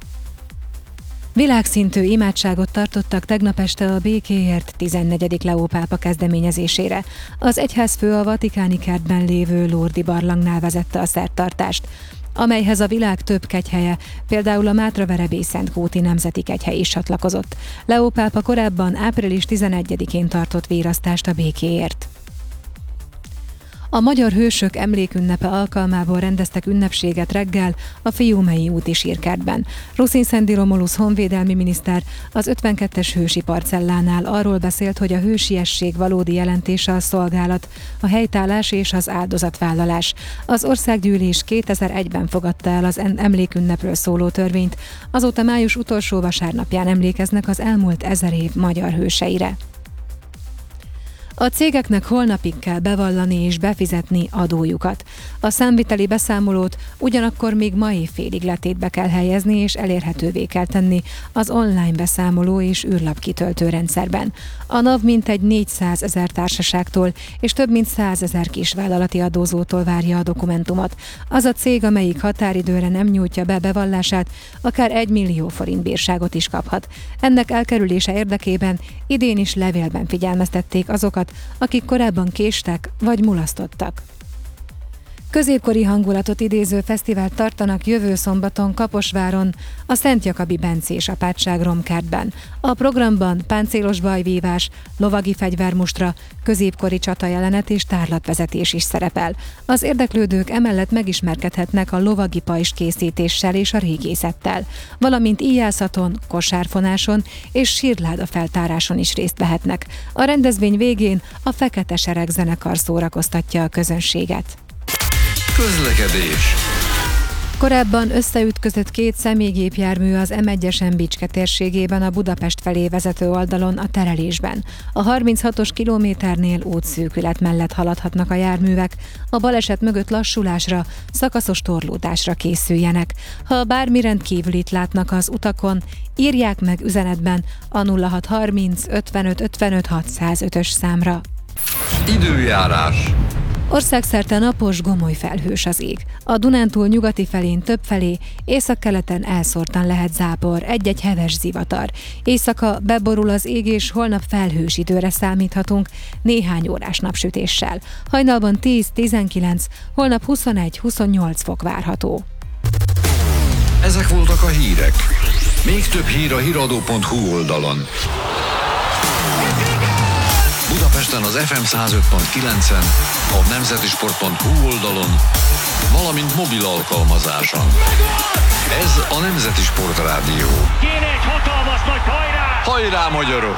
Világszintű imádságot tartottak tegnap este a békéért tizennegyedik Leó pápa kezdeményezésére. Az egyházfő a vatikáni kertben lévő Lourdi barlangnál vezette a szertartást, amelyhez a világ több kegyhelye, például a Mátraverebély Szentkúti Nemzeti Kegyhely is csatlakozott. Leó pápa korábban április tizenegyedikén tartott vérasztást a békéért. A Magyar Hősök emlékünnepe alkalmából rendeztek ünnepséget reggel a Fiumei úti sírkertben. Ruszin Szendi Romulusz honvédelmi miniszter az ötvenkettes hősi parcellánál arról beszélt, hogy a hősiesség valódi jelentése a szolgálat, a helytállás és az áldozatvállalás. Az országgyűlés kétezer-egyben fogadta el az emlékünnepről szóló törvényt, azóta május utolsó vasárnapján emlékeznek az elmúlt ezer év magyar hőseire. A cégeknek holnapig kell bevallani és befizetni adójukat. A számviteli beszámolót ugyanakkor még ma évfélig letétbe kell helyezni és elérhetővé kell tenni az online beszámoló és űrlap kitöltő rendszerben. A NAV mintegy négyszázezer társaságtól és több mint százezer kisvállalati adózótól várja a dokumentumot. Az a cég, amelyik határidőre nem nyújtja be bevallását, akár egy millió forint bírságot is kaphat. Ennek elkerülése érdekében idén is levélben figyelmeztették azokat, akik korábban késtek vagy mulasztottak. Középkori hangulatot idéző fesztivált tartanak jövő szombaton Kaposváron, a Szent Jakabi bencés apátság romkertben. A programban páncélos bajvívás, lovagi fegyvermustra, középkori csatajelenet és tárlatvezetés is szerepel. Az érdeklődők emellett megismerkedhetnek a lovagi pajzs készítéssel és a régészettel, valamint íjászaton, kosárfonáson és sírláda feltáráson is részt vehetnek. A rendezvény végén a Fekete Sereg zenekar szórakoztatja a közönséget. Közlekedés. Korábban összeütközött két személygépjármű az em egyesen Bicske térségében a Budapest felé vezető oldalon a terelésben. A harminchatos kilométernél útszűkület mellett haladhatnak a járművek, a baleset mögött lassulásra, szakaszos torlódásra készüljenek. Ha bármi rendkívülit látnak az utakon, írják meg üzenetben a nulla hat harminc ötvenöt ötvenöt hatszázötös számra. Időjárás. Országszerte napos, gomoly felhős az ég. A Dunántúl nyugati felén többfelé, északkeleten elszórtan lehet zápor, egy-egy heves zivatar. Éjszaka beborul az ég, és holnap felhős időre számíthatunk, néhány órás napsütéssel. Hajnalban tíz-tizenkilenc, holnap huszonegy-huszonnyolc fok várható. Ezek voltak a hírek. Még több hír a híradó pont hu oldalon. Budapesten az ef em száz öt pont kilencen, a nemzetisport pont hu oldalon, valamint mobil alkalmazáson. Ez a Nemzeti Sportrádió. Kéne egy hatalmas nagy hajrá! Hajrá, magyarok!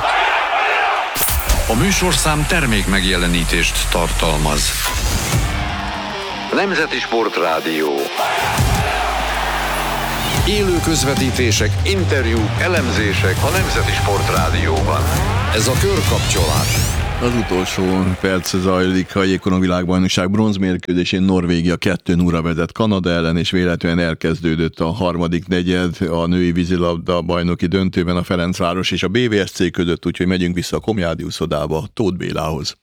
A műsorszám termék megjelenítést tartalmaz. Nemzeti Sportrádió. Élő közvetítések, interjúk, elemzések a Nemzeti Sportrádióban. Ez a Körkapcsolás. Az utolsó perc zajlik a jégkorong világbajnokság bronzmérkőzésén. Norvégia kettő nulla vezet Kanada ellen, és véletlenül elkezdődött a harmadik negyed a női vízilabda bajnoki döntőben a Ferencváros és a bé vé es cé között, úgyhogy megyünk vissza a Komjádi uszodába Tóth Bélához.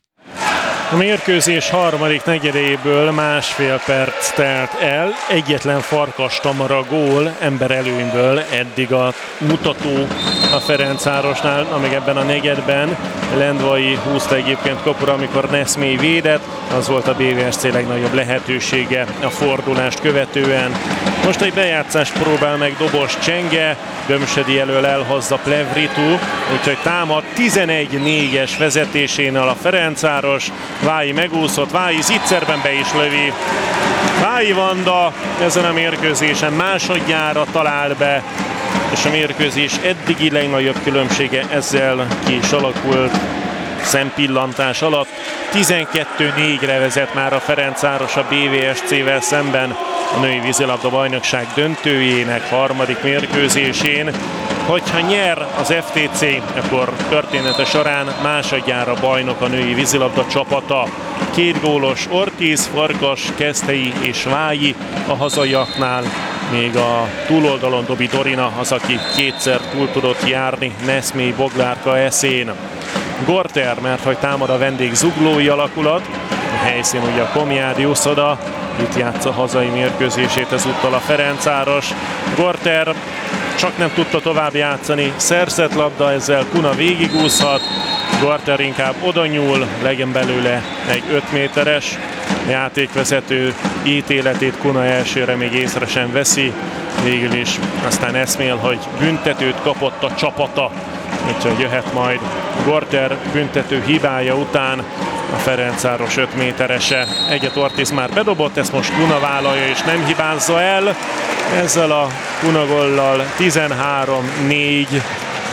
A mérkőzés harmadik negyedéből másfél perc telt el, egyetlen Farkas Tamara gól emberelőnyből eddig a mutató a Ferencvárosnál, amíg ebben a negyedben Lendvai húzta egyébként kapura, amikor Neszmély védett, az volt a bé vé es cé legnagyobb lehetősége a fordulást követően. Most egy bejátszást próbál meg Dobos Csenge, Gömsedi elől elhozza Plevritu, úgyhogy támad tizenegy négyes vezetésénél a Ferencváros. Vályi megúszott, Vályi zicserben be is lövi. Vályi Vanda ezen a mérkőzésen másodjára talál be, és a mérkőzés eddigi legnagyobb különbsége ezzel ki is alakult szempillantás alatt. tizenkettő négyre vezet már a Ferencváros a bé vé es cével szemben a női vízilabda bajnokság döntőjének harmadik mérkőzésén. Hogyha nyer az ef té cé, akkor története során másodjára bajnok a női vízilabda csapata. Két gólos Ortiz, Farkas, Keszthelyi és Vályi a hazaiaknál, még a túloldalon Dobi Dorina az, aki kétszer túl tudott járni Neszmély Boglárka eszén. Gorter, mert hogy támad a vendég zuglói alakulat, a helyszín ugye a Komjádi uszoda, itt játsza hazai mérkőzését ezúttal a Ferencváros. Gorter csak nem tudta tovább játszani, szerzett labda, ezzel Kuna végigúszhat, Gorter inkább oda nyúl, legyen belőle egy öt méteres, játékvezető ítéletét Kuna elsőre még észre sem veszi, végül is aztán eszmél, hogy büntetőt kapott a csapata, úgyhogy jöhet majd Gorter büntető hibája után a Ferencváros öt méterese. Egyet Ortiz már bedobott, ezt most Kuna vállalja és nem hibázza el. Ezzel a Kuna gollal tizenhárom négy.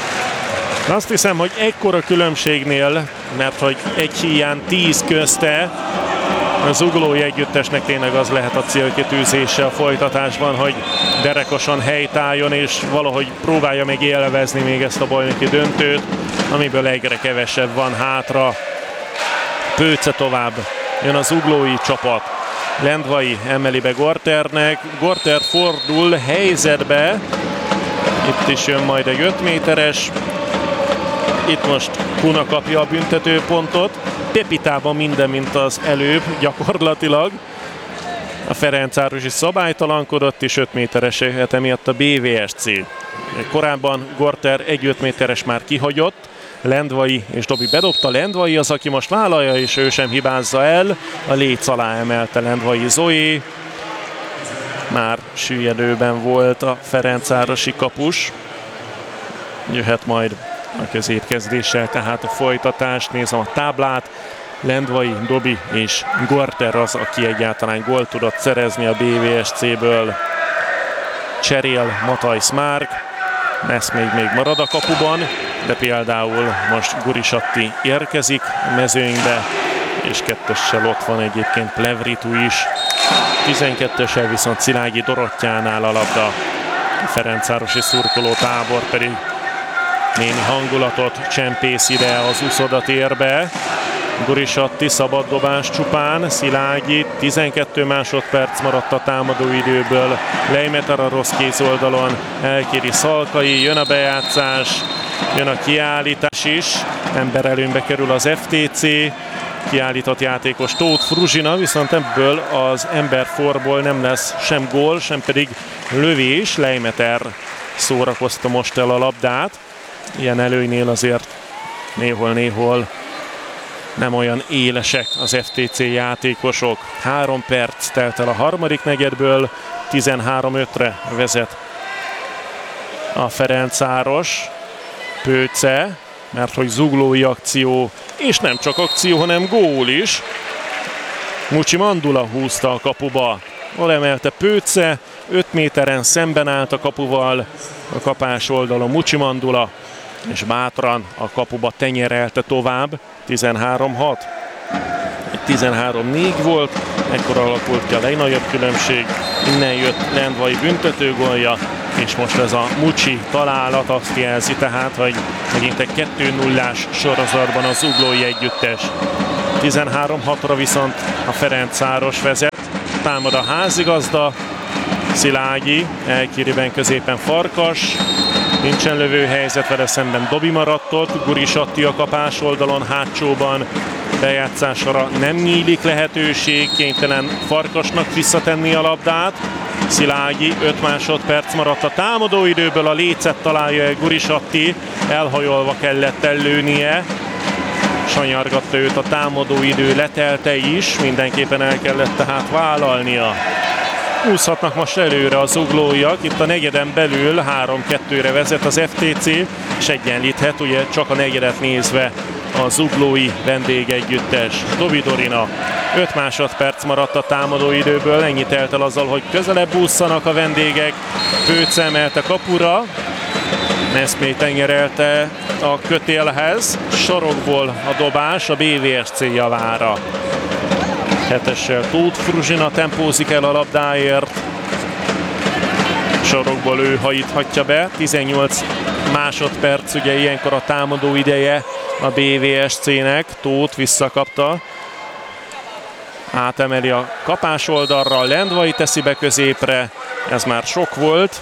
Azt hiszem, hogy ekkora különbségnél, mert hogy egy híján tíz közte, a zuglói együttesnek tényleg az lehet a célkitűzése a folytatásban, hogy derekosan helytálljon és valahogy próbálja meg élvezni még ezt a bajnoki döntőt, amiből egyre kevesebb van hátra. Pőce tovább, jön a zuglói csapat. Lendvai emeli be Gorternek, Gorter fordul helyzetbe, itt is jön majd egy öt méteres, itt most Kuna kapja a büntetőpontot, Pepitában minden, mint az előbb gyakorlatilag. A Ferencváros is szabálytalankodott, és öt méteres jöhet emiatt a bé vé es cé. Korábban Gorter egy öt méteres már kihagyott, Lendvai és Dobi bedobta, Lendvai az, aki most vállalja, és ő sem hibázza el. A léc alá emelte Lendvai Zoé. Már süllyedőben volt a ferencvárosi kapus. Jöhet majd a középkezdéssel, tehát a folytatást. Nézem a táblát. Lendvai, Dobi és Gorter az, aki egyáltalán gólt tudott szerezni a bé vé es céből. Cserél Matajsz Márk. Nesz még, még marad a kapuban, de például most Gurisatti érkezik a mezőnybe, és kettessel ott van egyébként Plevritu is. tizenkettessel viszont Szilágyi Dorottyánál a labda. A ferencvárosi szurkoló tábor pedig némi hangulatot csempész ide az uszodatérbe. Gurisatti szabaddobás csupán, Szilágyi, tizenkét másodperc maradt a támadó időből, Leimeter a rossz kéz oldalon, elkéri Szalkai, jön a bejátszás, jön a kiállítás is, emberelőnybe kerül az ef té cé, kiállított játékos Tóth Fruzsina, viszont ebből az emberforból nem lesz sem gól, sem pedig lövés, Leimeter szórakozta most el a labdát, ilyen előnynél azért néhol-néhol nem olyan élesek az ef té cé játékosok. Három perc telt el a harmadik negyedből, tizenhárom ötre vezet a Ferencváros. Pőce, mert hogy zuglói akció, és nem csak akció, hanem gól is. Mucsi Mandula húzta a kapuba. Hol emelte Pőce, öt méteren szemben állt a kapuval, a kapás oldalon Mucsi Mandula, és bátran a kapuba tenyerelte tovább. tizenhárom hat. tizenhárom négy volt, ekkor alakult ki a legnagyobb különbség. Innen jött Lendvai büntetőgólja, és most ez a Mucsi találat azt jelzi tehát, hogy megint egy kettő nullás sorozatban az zuglói együttes. tizenhárom hatra viszont a Ferencváros vezet. Támad a házigazda, Szilágyi, elkériben középen Farkas, nincsen lövőhelyzet, vele szemben Dobi maradt ott, Guris Atti a kapás oldalon, hátsóban bejátszásra nem nyílik lehetőség, kénytelen Farkasnak visszatenni a labdát. Szilágyi, öt másodperc maradt a támadóidőből, a lécet találja el Guris Atti, elhajolva kellett ellőnie. Sanyargatta őt a támadóidő letelte is, mindenképpen el kellett tehát vállalnia. Húzhatnak most előre a zuglóiak, itt a negyeden belül három kettőre vezet az ef té cé, és egyenlíthet ugye csak a negyedet nézve a zuglói vendégegyüttes. Dobi Dorina, öt másodperc maradt a támadóidőből, ennyit telt el azzal, hogy közelebb ússzanak a vendégek. Pőce emelte kapura, Neszmély tenyerelte a kötélhez, sorokból a dobás a bé vé es cé javára. Hetessel Tóth Fruzsina tempózik el a labdáért. Sorokból ő hajíthatja be. tizennyolc másodperc, ugye ilyenkor a támadó ideje a bé vé es cének. Tóth visszakapta. Átemeli a kapás oldalra, Lendvai teszi be középre. Ez már sok volt.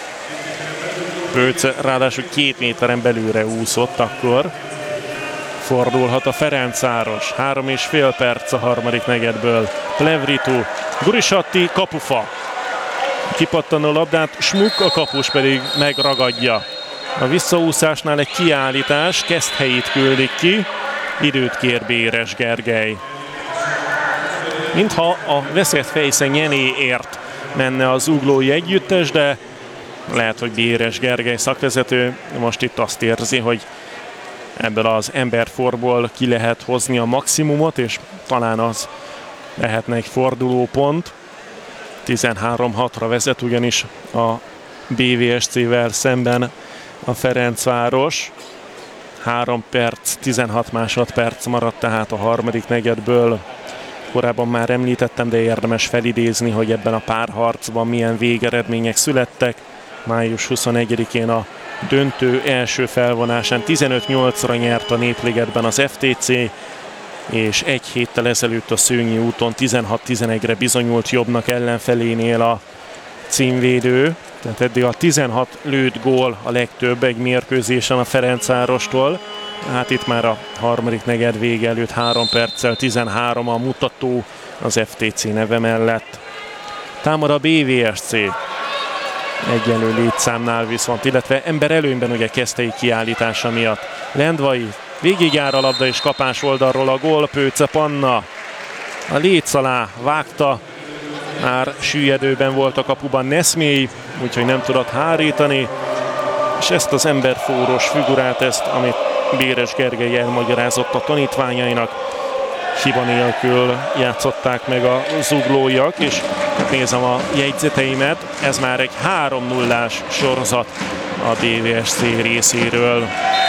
Pőce ráadásul két méteren belülre úszott akkor. Fordulhat a Ferencváros. Három és fél perc a harmadik negyedből. Plevritu, Guris Atti, kapufa. Kipattanó labdát, Smuk, a kapus pedig megragadja. A visszaúszásnál egy kiállítás, Keszthelyit küldik ki. Időt kér Béres Gergely. Mintha a veszett fejsze nyenéért menne az zuglói együttes, de lehet, hogy Béres Gergely szakvezető most itt azt érzi, hogy ebből az emberforból ki lehet hozni a maximumot, és talán az lehetne egy fordulópont. tizenhárom hatra vezet ugyanis a bé vé es cével szemben a Ferencváros. három perc, tizenhat másodperc maradt tehát a harmadik negyedből. Korábban már említettem, de érdemes felidézni, hogy ebben a párharcban milyen végeredmények születtek. május huszonegyedikén a döntő első felvonásán tizenöt nyolcra nyert a Népligetben az ef té cé, és egy héttel ezelőtt a Szőnyi úton tizenhat tizenegyre bizonyult jobbnak ellenfelénél a címvédő. Tehát eddig a tizenhat lőtt gól a legtöbb egy mérkőzésen a Ferencvárostól. Hát itt már a harmadik negyed vége előtt három perccel tizenhárom a mutató az ef té cé neve mellett. Támad a bé vé es cé. Egyenlő létszámnál viszont, illetve ember előnyben ugye Keszthelyi kiállítása miatt. Lendvai végigjár a labda és kapás oldalról a gól, Pőce Panna a léc alá vágta, már süllyedőben volt a kapuban Neszmély, úgyhogy nem tudott hárítani, és ezt az emberfórós figurát, ezt, amit Béres Gergely elmagyarázott a tanítványainak, hiba nélkül játszották meg a zuglóiak, és nézem a jegyzeteimet, ez már egy három nullás sorozat a bé vé es cé részéről.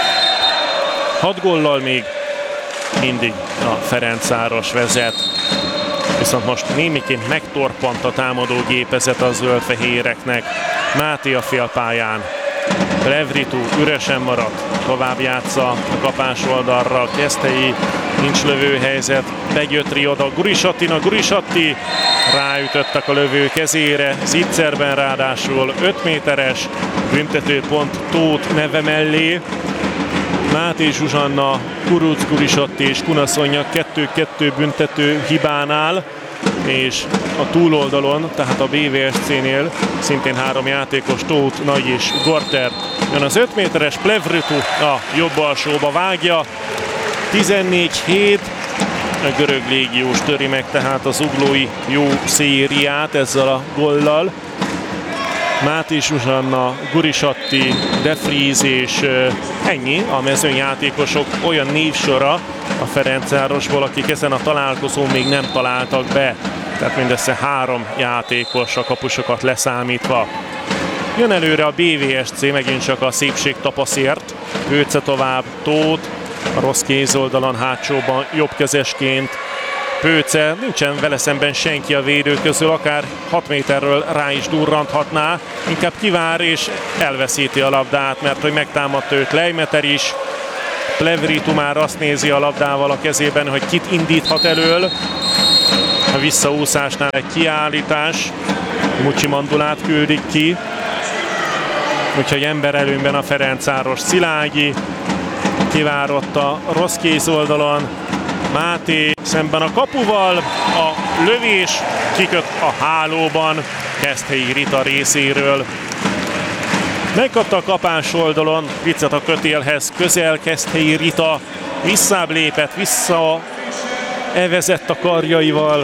hat góllal még mindig a Ferencváros vezet, viszont most némiként megtorpant a támadó gépezet a zöldfehéreknek. Máté a félpályán, Plevritu üresen maradt, tovább játsza a kapás oldalra, Keszthelyi, nincs lövőhelyzet, Begyötri oda Guris Attinak, Guris Atti ráütöttek a lövő kezére, zicserben ráadásul öt méteres büntetőpont Tóth neve mellé. Máté Zsuzsanna, Kuruc, Guris Atti és Kunaszonja kettő kettő büntető hibánál, és a túloldalon, tehát a bé vé es cénél szintén három játékos, Tóth, Nagy és Gorter. Jön az öt méteres, Plevritu a jobb alsóba vágja, tizennégy hét, a görög légiós töri meg tehát az zuglói jó szériát ezzel a gollal. Máté Zsuzsanna, Guris Atti, De Vries és ennyi a mezőnyjátékosok olyan névsora a Ferencvárosból, akik ezen a találkozón még nem találtak be. Tehát mindössze három játékos a kapusokat leszámítva. Jön előre a bé vé es cé, megint csak a szépség tapaszért. Pőce tovább, Tóth, a rossz kézoldalon hátsóban jobbkezesként Pőce, nincsen vele szemben senki a védő közül, akár hat méterről rá is durranthatná, inkább kivár és elveszíti a labdát, mert hogy megtámadta őt Leimeter is. Plevritu már azt nézi a labdával a kezében, hogy kit indíthat elől. A visszaúszásnál egy kiállítás, Mucsi Mandulát küldik ki, úgyhogy ember előnyben a Ferencváros. Szilágyi kivárott a rossz kéz oldalon, Máté szemben a kapuval, a lövés kiköt a hálóban Keszthelyi Rita részéről. Megkapta a kapás oldalon, viccet a kötélhez, közel Keszthelyi Rita, visszább lépett, vissza evezett a karjaival.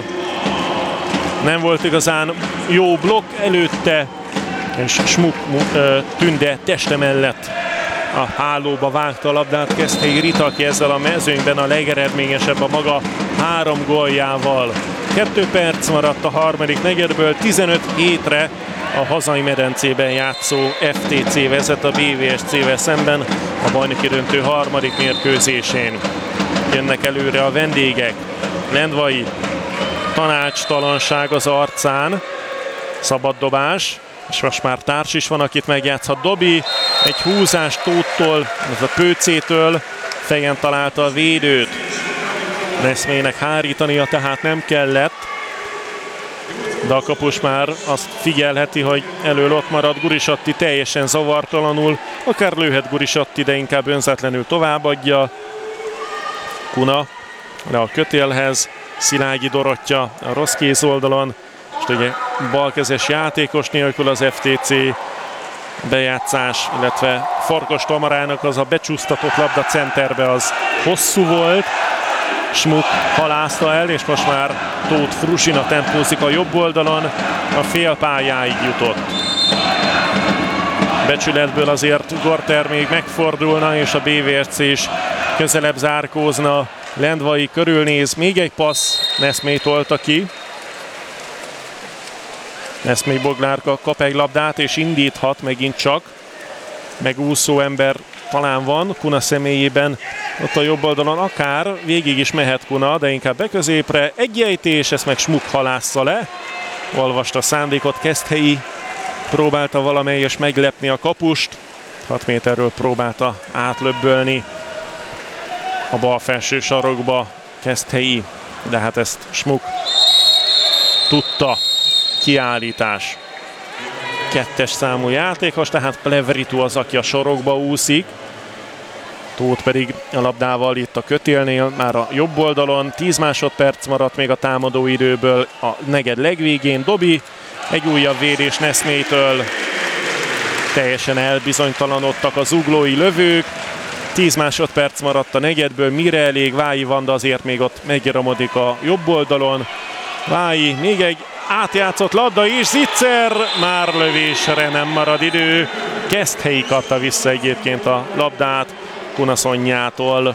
Nem volt igazán jó blokk előtte, és Smuk Tünde teste mellett a hálóba vágta a labdát Keszthelyi Rita, aki ezzel a mezőnyben a legeredményesebb a maga három góljával. Kettő perc maradt a harmadik negyedből, tizenöt hétre a hazai medencében játszó ef té cé vezet a bé vé es cével szemben a bajnoki döntő harmadik mérkőzésén. Jönnek előre a vendégek. Lendvai tanácstalanság az arcán, szabaddobás, és most már társ is van, akit megjátszhat Dobi. Egy húzás Tóttól, ez a Pőcétől, fejen találta a védőt. Neszmének hárítania tehát nem kellett, de a kapus már azt figyelheti, hogy elől ott marad Gurisatti teljesen zavartalanul, akár lőhet Gurisatti, de inkább önzetlenül továbbadja. Kuna le a kötélhez, Szilágyi Dorottya a rossz kéz oldalon, és ugye balkezes játékos nélkül az ef té cé bejátszás, illetve Farkas Tamarának az a becsúsztatott labda centerbe az hosszú volt. Smuk halászta el, és most már Tóth Frusina tempózik a jobb oldalon, a félpályáig jutott. Becsületből azért Gorter még megfordulna, és a bé vé es cé is közelebb zárkózna. Lendvai körülnéz, még egy passz, Neszmé tolta ki. Neszmé Boglárka kap egy labdát, és indíthat megint csak. Megúszó ember talán van Kuna személyében, ott a jobb oldalon akár végig is mehet Kuna, de inkább beközépre. Egy ejtés, ezt meg Smuk halásza le. Olvasta szándékot Keszthelyi, próbálta valamelyes meglepni a kapust. hat méterről próbálta átlöbbölni a bal felső sarokba Keszthelyi, de hát ezt Smuk tudta. Kiállítás. Kettes számú játékos, tehát Plevritu az, aki a sorokba úszik. Tóth pedig a labdával itt a kötélnél, már a jobb oldalon. tíz másodperc maradt még a támadó időből a negyed legvégén. Dobi, egy újabb védés Neszmétől. Teljesen elbizonytalanodtak az zuglói lövők. tíz másodperc maradt a negyedből, mire elég Vályi Vanda azért még ott megjaramodik a jobb oldalon. Vályi, még egy átjátszott labda is, Zicser, már lövésre nem marad idő. Keszthelyi kapta vissza egyébként a labdát Kunaszonyjától.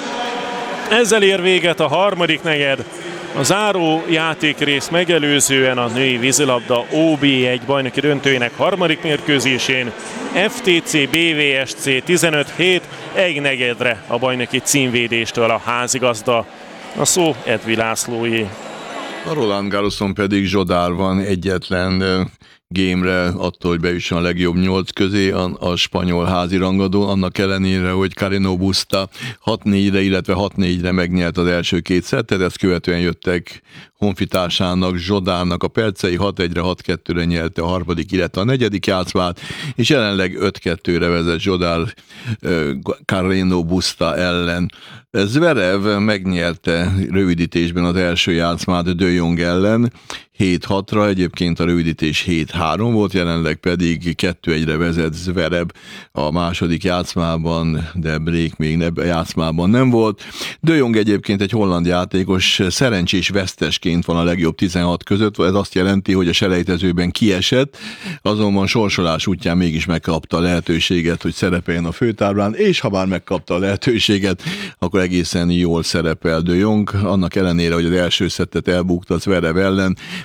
Ezzel ér véget a harmadik negyed. A záró játékrész megelőzően a női vízilabda ó bé egy bajnoki döntőjének harmadik mérkőzésén ef té cé bé vé es cé tizenöt hét, egy negyedre a bajnoki címvédéstől a házigazda. A szó Edvi Lászlóé. A Roland Garroson pedig Zsodár van egyetlen gémre, attól, hogy bejusson a legjobb nyolc közé a, a spanyol házi rangadón, annak ellenére, hogy Carreno Busta hat négyre, illetve hat négyre megnyert az első két szettet, ezt követően jöttek honfitársának, Zsodárnak a percei, hat egyre, hat kettőre nyerte a harmadik, illetve a negyedik játszmát, és jelenleg öt kettőre vezet Zsodár Carreno Busta ellen. Zverev megnyerte rövidítésben az első játszmát De Jong ellen, hét hatra, egyébként a rövidítés hét három volt, jelenleg pedig kettő egyre vezet Zverev a második játszmában, de break még a játszmában nem volt. De Jong egyébként egy holland játékos, szerencsés vesztesként van a legjobb tizenhat között, ez azt jelenti, hogy a selejtezőben kiesett, azonban sorsolás útján mégis megkapta a lehetőséget, hogy szerepeljen a főtáblán, és ha már megkapta a lehetőséget, akkor egészen jól szerepel De Jong, annak ellenére, hogy az első szettet elbukta Zverev ellen,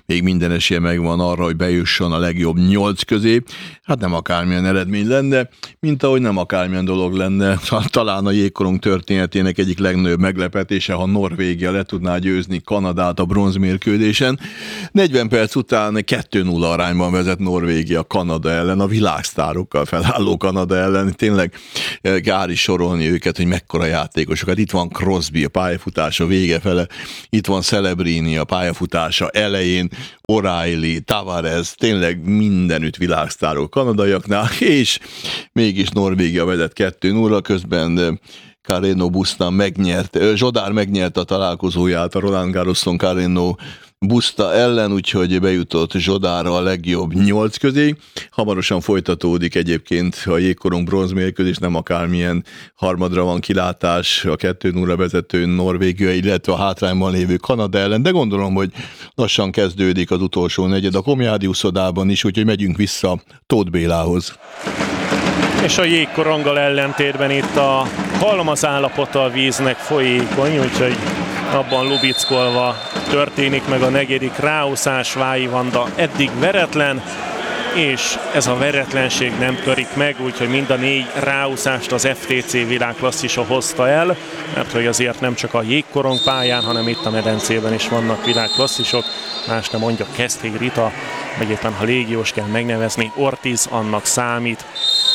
még minden esélye megvan arra, hogy bejusson a legjobb nyolc közé. Hát nem akármilyen eredmény lenne, mint ahogy nem akármilyen dolog lenne. Talán a jégkorong történetének egyik legnagyobb meglepetése, ha Norvégia le tudná győzni Kanadát a bronzmérkőzésen. negyven perc után kettő nulla arányban vezet Norvégia Kanada ellen, a világsztárokkal felálló Kanada ellen. Tényleg kár is sorolni őket, hogy mekkora játékosokat. Itt van Crosby a pályafutása vége fele, itt van Celebrini a pályafutása elején, O'Reilly, Tavares, tényleg mindenütt világsztárok kanadaiaknál, és mégis Norvégia vezet kettő nulla, közben Carreno Busta megnyert, Zsodár megnyerte a találkozóját a Roland Garroson Carreno Busta ellen, úgyhogy bejutott Zsodára a legjobb nyolc közé. Hamarosan folytatódik egyébként a jégkorong bronzmérkőzés, nem akármilyen harmadra van kilátás a kettő nulla vezető Norvégia, illetve a hátrányban lévő Kanada ellen, de gondolom, hogy lassan kezdődik az utolsó negyed a Komjádi uszodában is, úgyhogy megyünk vissza Tóth Bélához. És a jégkoronggal ellentétben itt a halmaz állapota a víznek folyékony, úgyhogy abban lubickolva történik meg a negyedik ráúszás. Vályi Vanda eddig veretlen, és ez a veretlenség nem törik meg, úgyhogy mind a négy ráúszást az ef té cé világklasszisa hozta el, mert hogy azért nem csak a jégkorong pályán, hanem itt a medencében is vannak világklasszisok, más nem mondja Keszthely Rita, vagy éppen ha légiós kell megnevezni, Ortiz annak számít.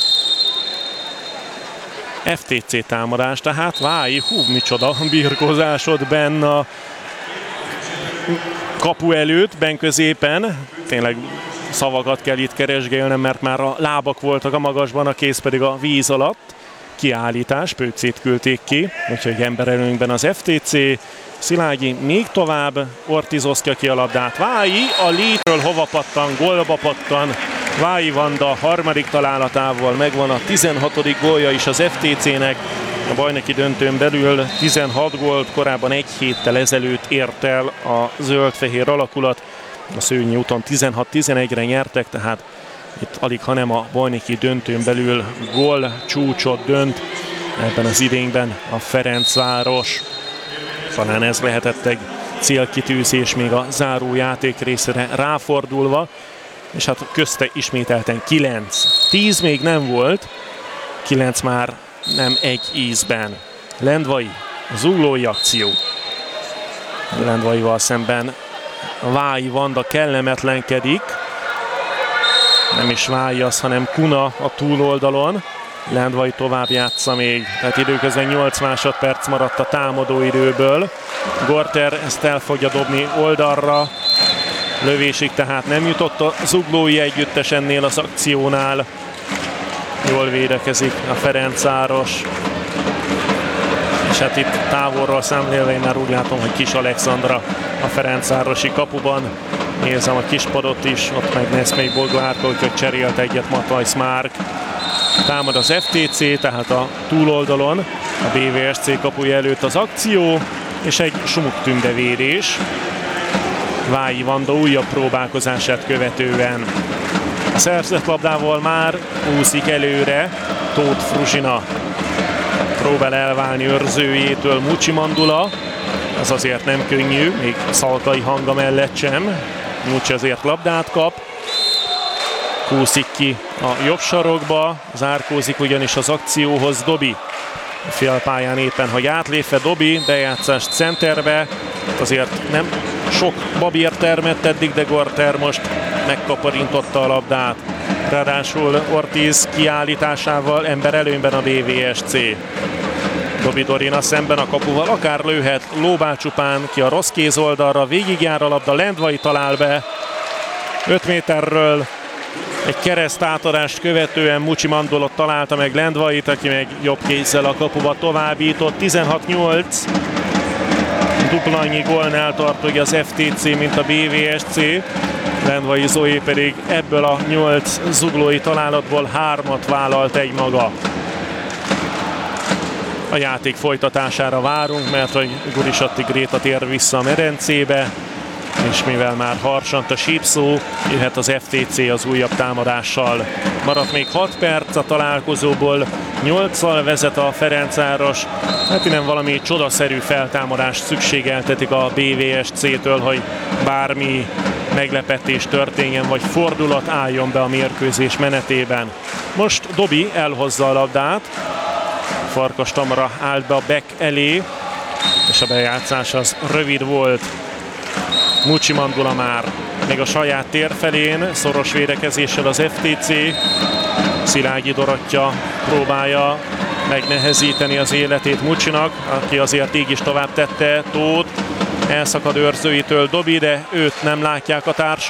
ef té cé támadás, tehát Vályi, hú, micsoda birkózásod benne a kapu előtt, benn középen. Tényleg szavakat kell itt keresgélnem, mert már a lábak voltak a magasban, a kéz pedig a víz alatt. Kiállítás, Pőcét küldték ki, úgyhogy emberelőnkben az ef té cé. Szilágyi még tovább, Ortiz osztja ki a labdát. Vályi a létről hova pattan, gólba pattan. Vályi Vanda harmadik találatával megvan a tizenhatodik gólja is az ef té cének. A bajnoki döntőn belül tizenhat gólt korábban egy héttel ezelőtt ért el a zöld-fehér alakulat. A Szőnyi úton tizenhat tizenegyre nyertek, tehát itt alig, hanem a bajnoki döntőn belül gól csúcsot dönt. Ebben az idényben a Ferencváros. Talán ez lehetett egy célkitűzés még a záró játék részére ráfordulva. És hát közte ismételten kilenc. tíz még nem volt, kilenc már nem egy ízben. Lendvai, zuglói akció. Lendvaival szemben Vályi Vanda kellemetlenkedik. Nem is Vályi az, hanem Kuna a túloldalon. Lendvai tovább játsza még, tehát időközben nyolc másodperc maradt a támadó időből. Gorter ezt el fogja dobni oldalra. Lövésig tehát nem jutott a zuglói együttes ennél az akciónál. Jól védekezik a Ferencváros. És hát itt távolról szemlélve én már úgy látom, hogy Kis Alexandra a ferencvárosi kapuban. Nézem a kispadot is, ott meg Neszmely Bolgárka, úgyhogy cserélt egyet Matthijs Márk. Támad az ef té cé, tehát a túloldalon, a bé vé es cé kapuja előtt az akció, és egy sumuktündevédés. Vályi Vanda újabb próbálkozását követően. A szerzett labdával már úszik előre Tóth Fruzsina. Próbál elválni őrzőjétől Mucsi Mandula. Ez azért nem könnyű, még Szalkai Hanga mellett sem. Mucsi azért labdát kap. Kúszik ki a jobb sarokba, zárkózik ugyanis az akcióhoz Dobi. A félpályán éppen, hogy átlépve Dobi, bejátszást centerbe. Azért nem sok babír termett eddig, de Gorter most megkaparintotta a labdát. Ráadásul Ortiz kiállításával ember előnyben a bé vé es cé. Dobi Dorina szemben a kapuval, akár lőhet, lóbál csupán ki a rossz kéz oldalra, végigjár a labda, Lendvai talál be. öt méterről egy kereszt átadást követően Mucsi Mandolot találta meg Lendvait, aki meg jobb kézzel a kapuba továbbított. tizenhat nyolc. Dupla annyi gólnál tart ugye az ef té cé, mint a bé vé es cé. Lendvai Zoé pedig ebből a nyolc zuglói találatból hármat vállalt egymaga. A játék folytatására várunk, mert hogy Gurisatti Gréta tér vissza a medencébe, és mivel már harsant a sípszó, jöhet az ef té cé az újabb támadással. Maradt még hat perc a találkozóból, nyolccal vezet a Ferencváros. Hát innen valami csodaszerű feltámadást szükségeltetik a bé vé es cé-től, hogy bármi meglepetés történjen, vagy fordulat álljon be a mérkőzés menetében. Most Dobi elhozza a labdát, Farkas Tamara állt be a back elé, és a bejátszás az rövid volt. Mucsi Mandula már még a saját tér felén, szoros védekezéssel az ef té cé. Szilágyi Dorottya próbálja megnehezíteni az életét Mucsinak, aki azért így is tovább tette Tóth. Elszakad őrzőitől Dobi, de őt nem látják a társak.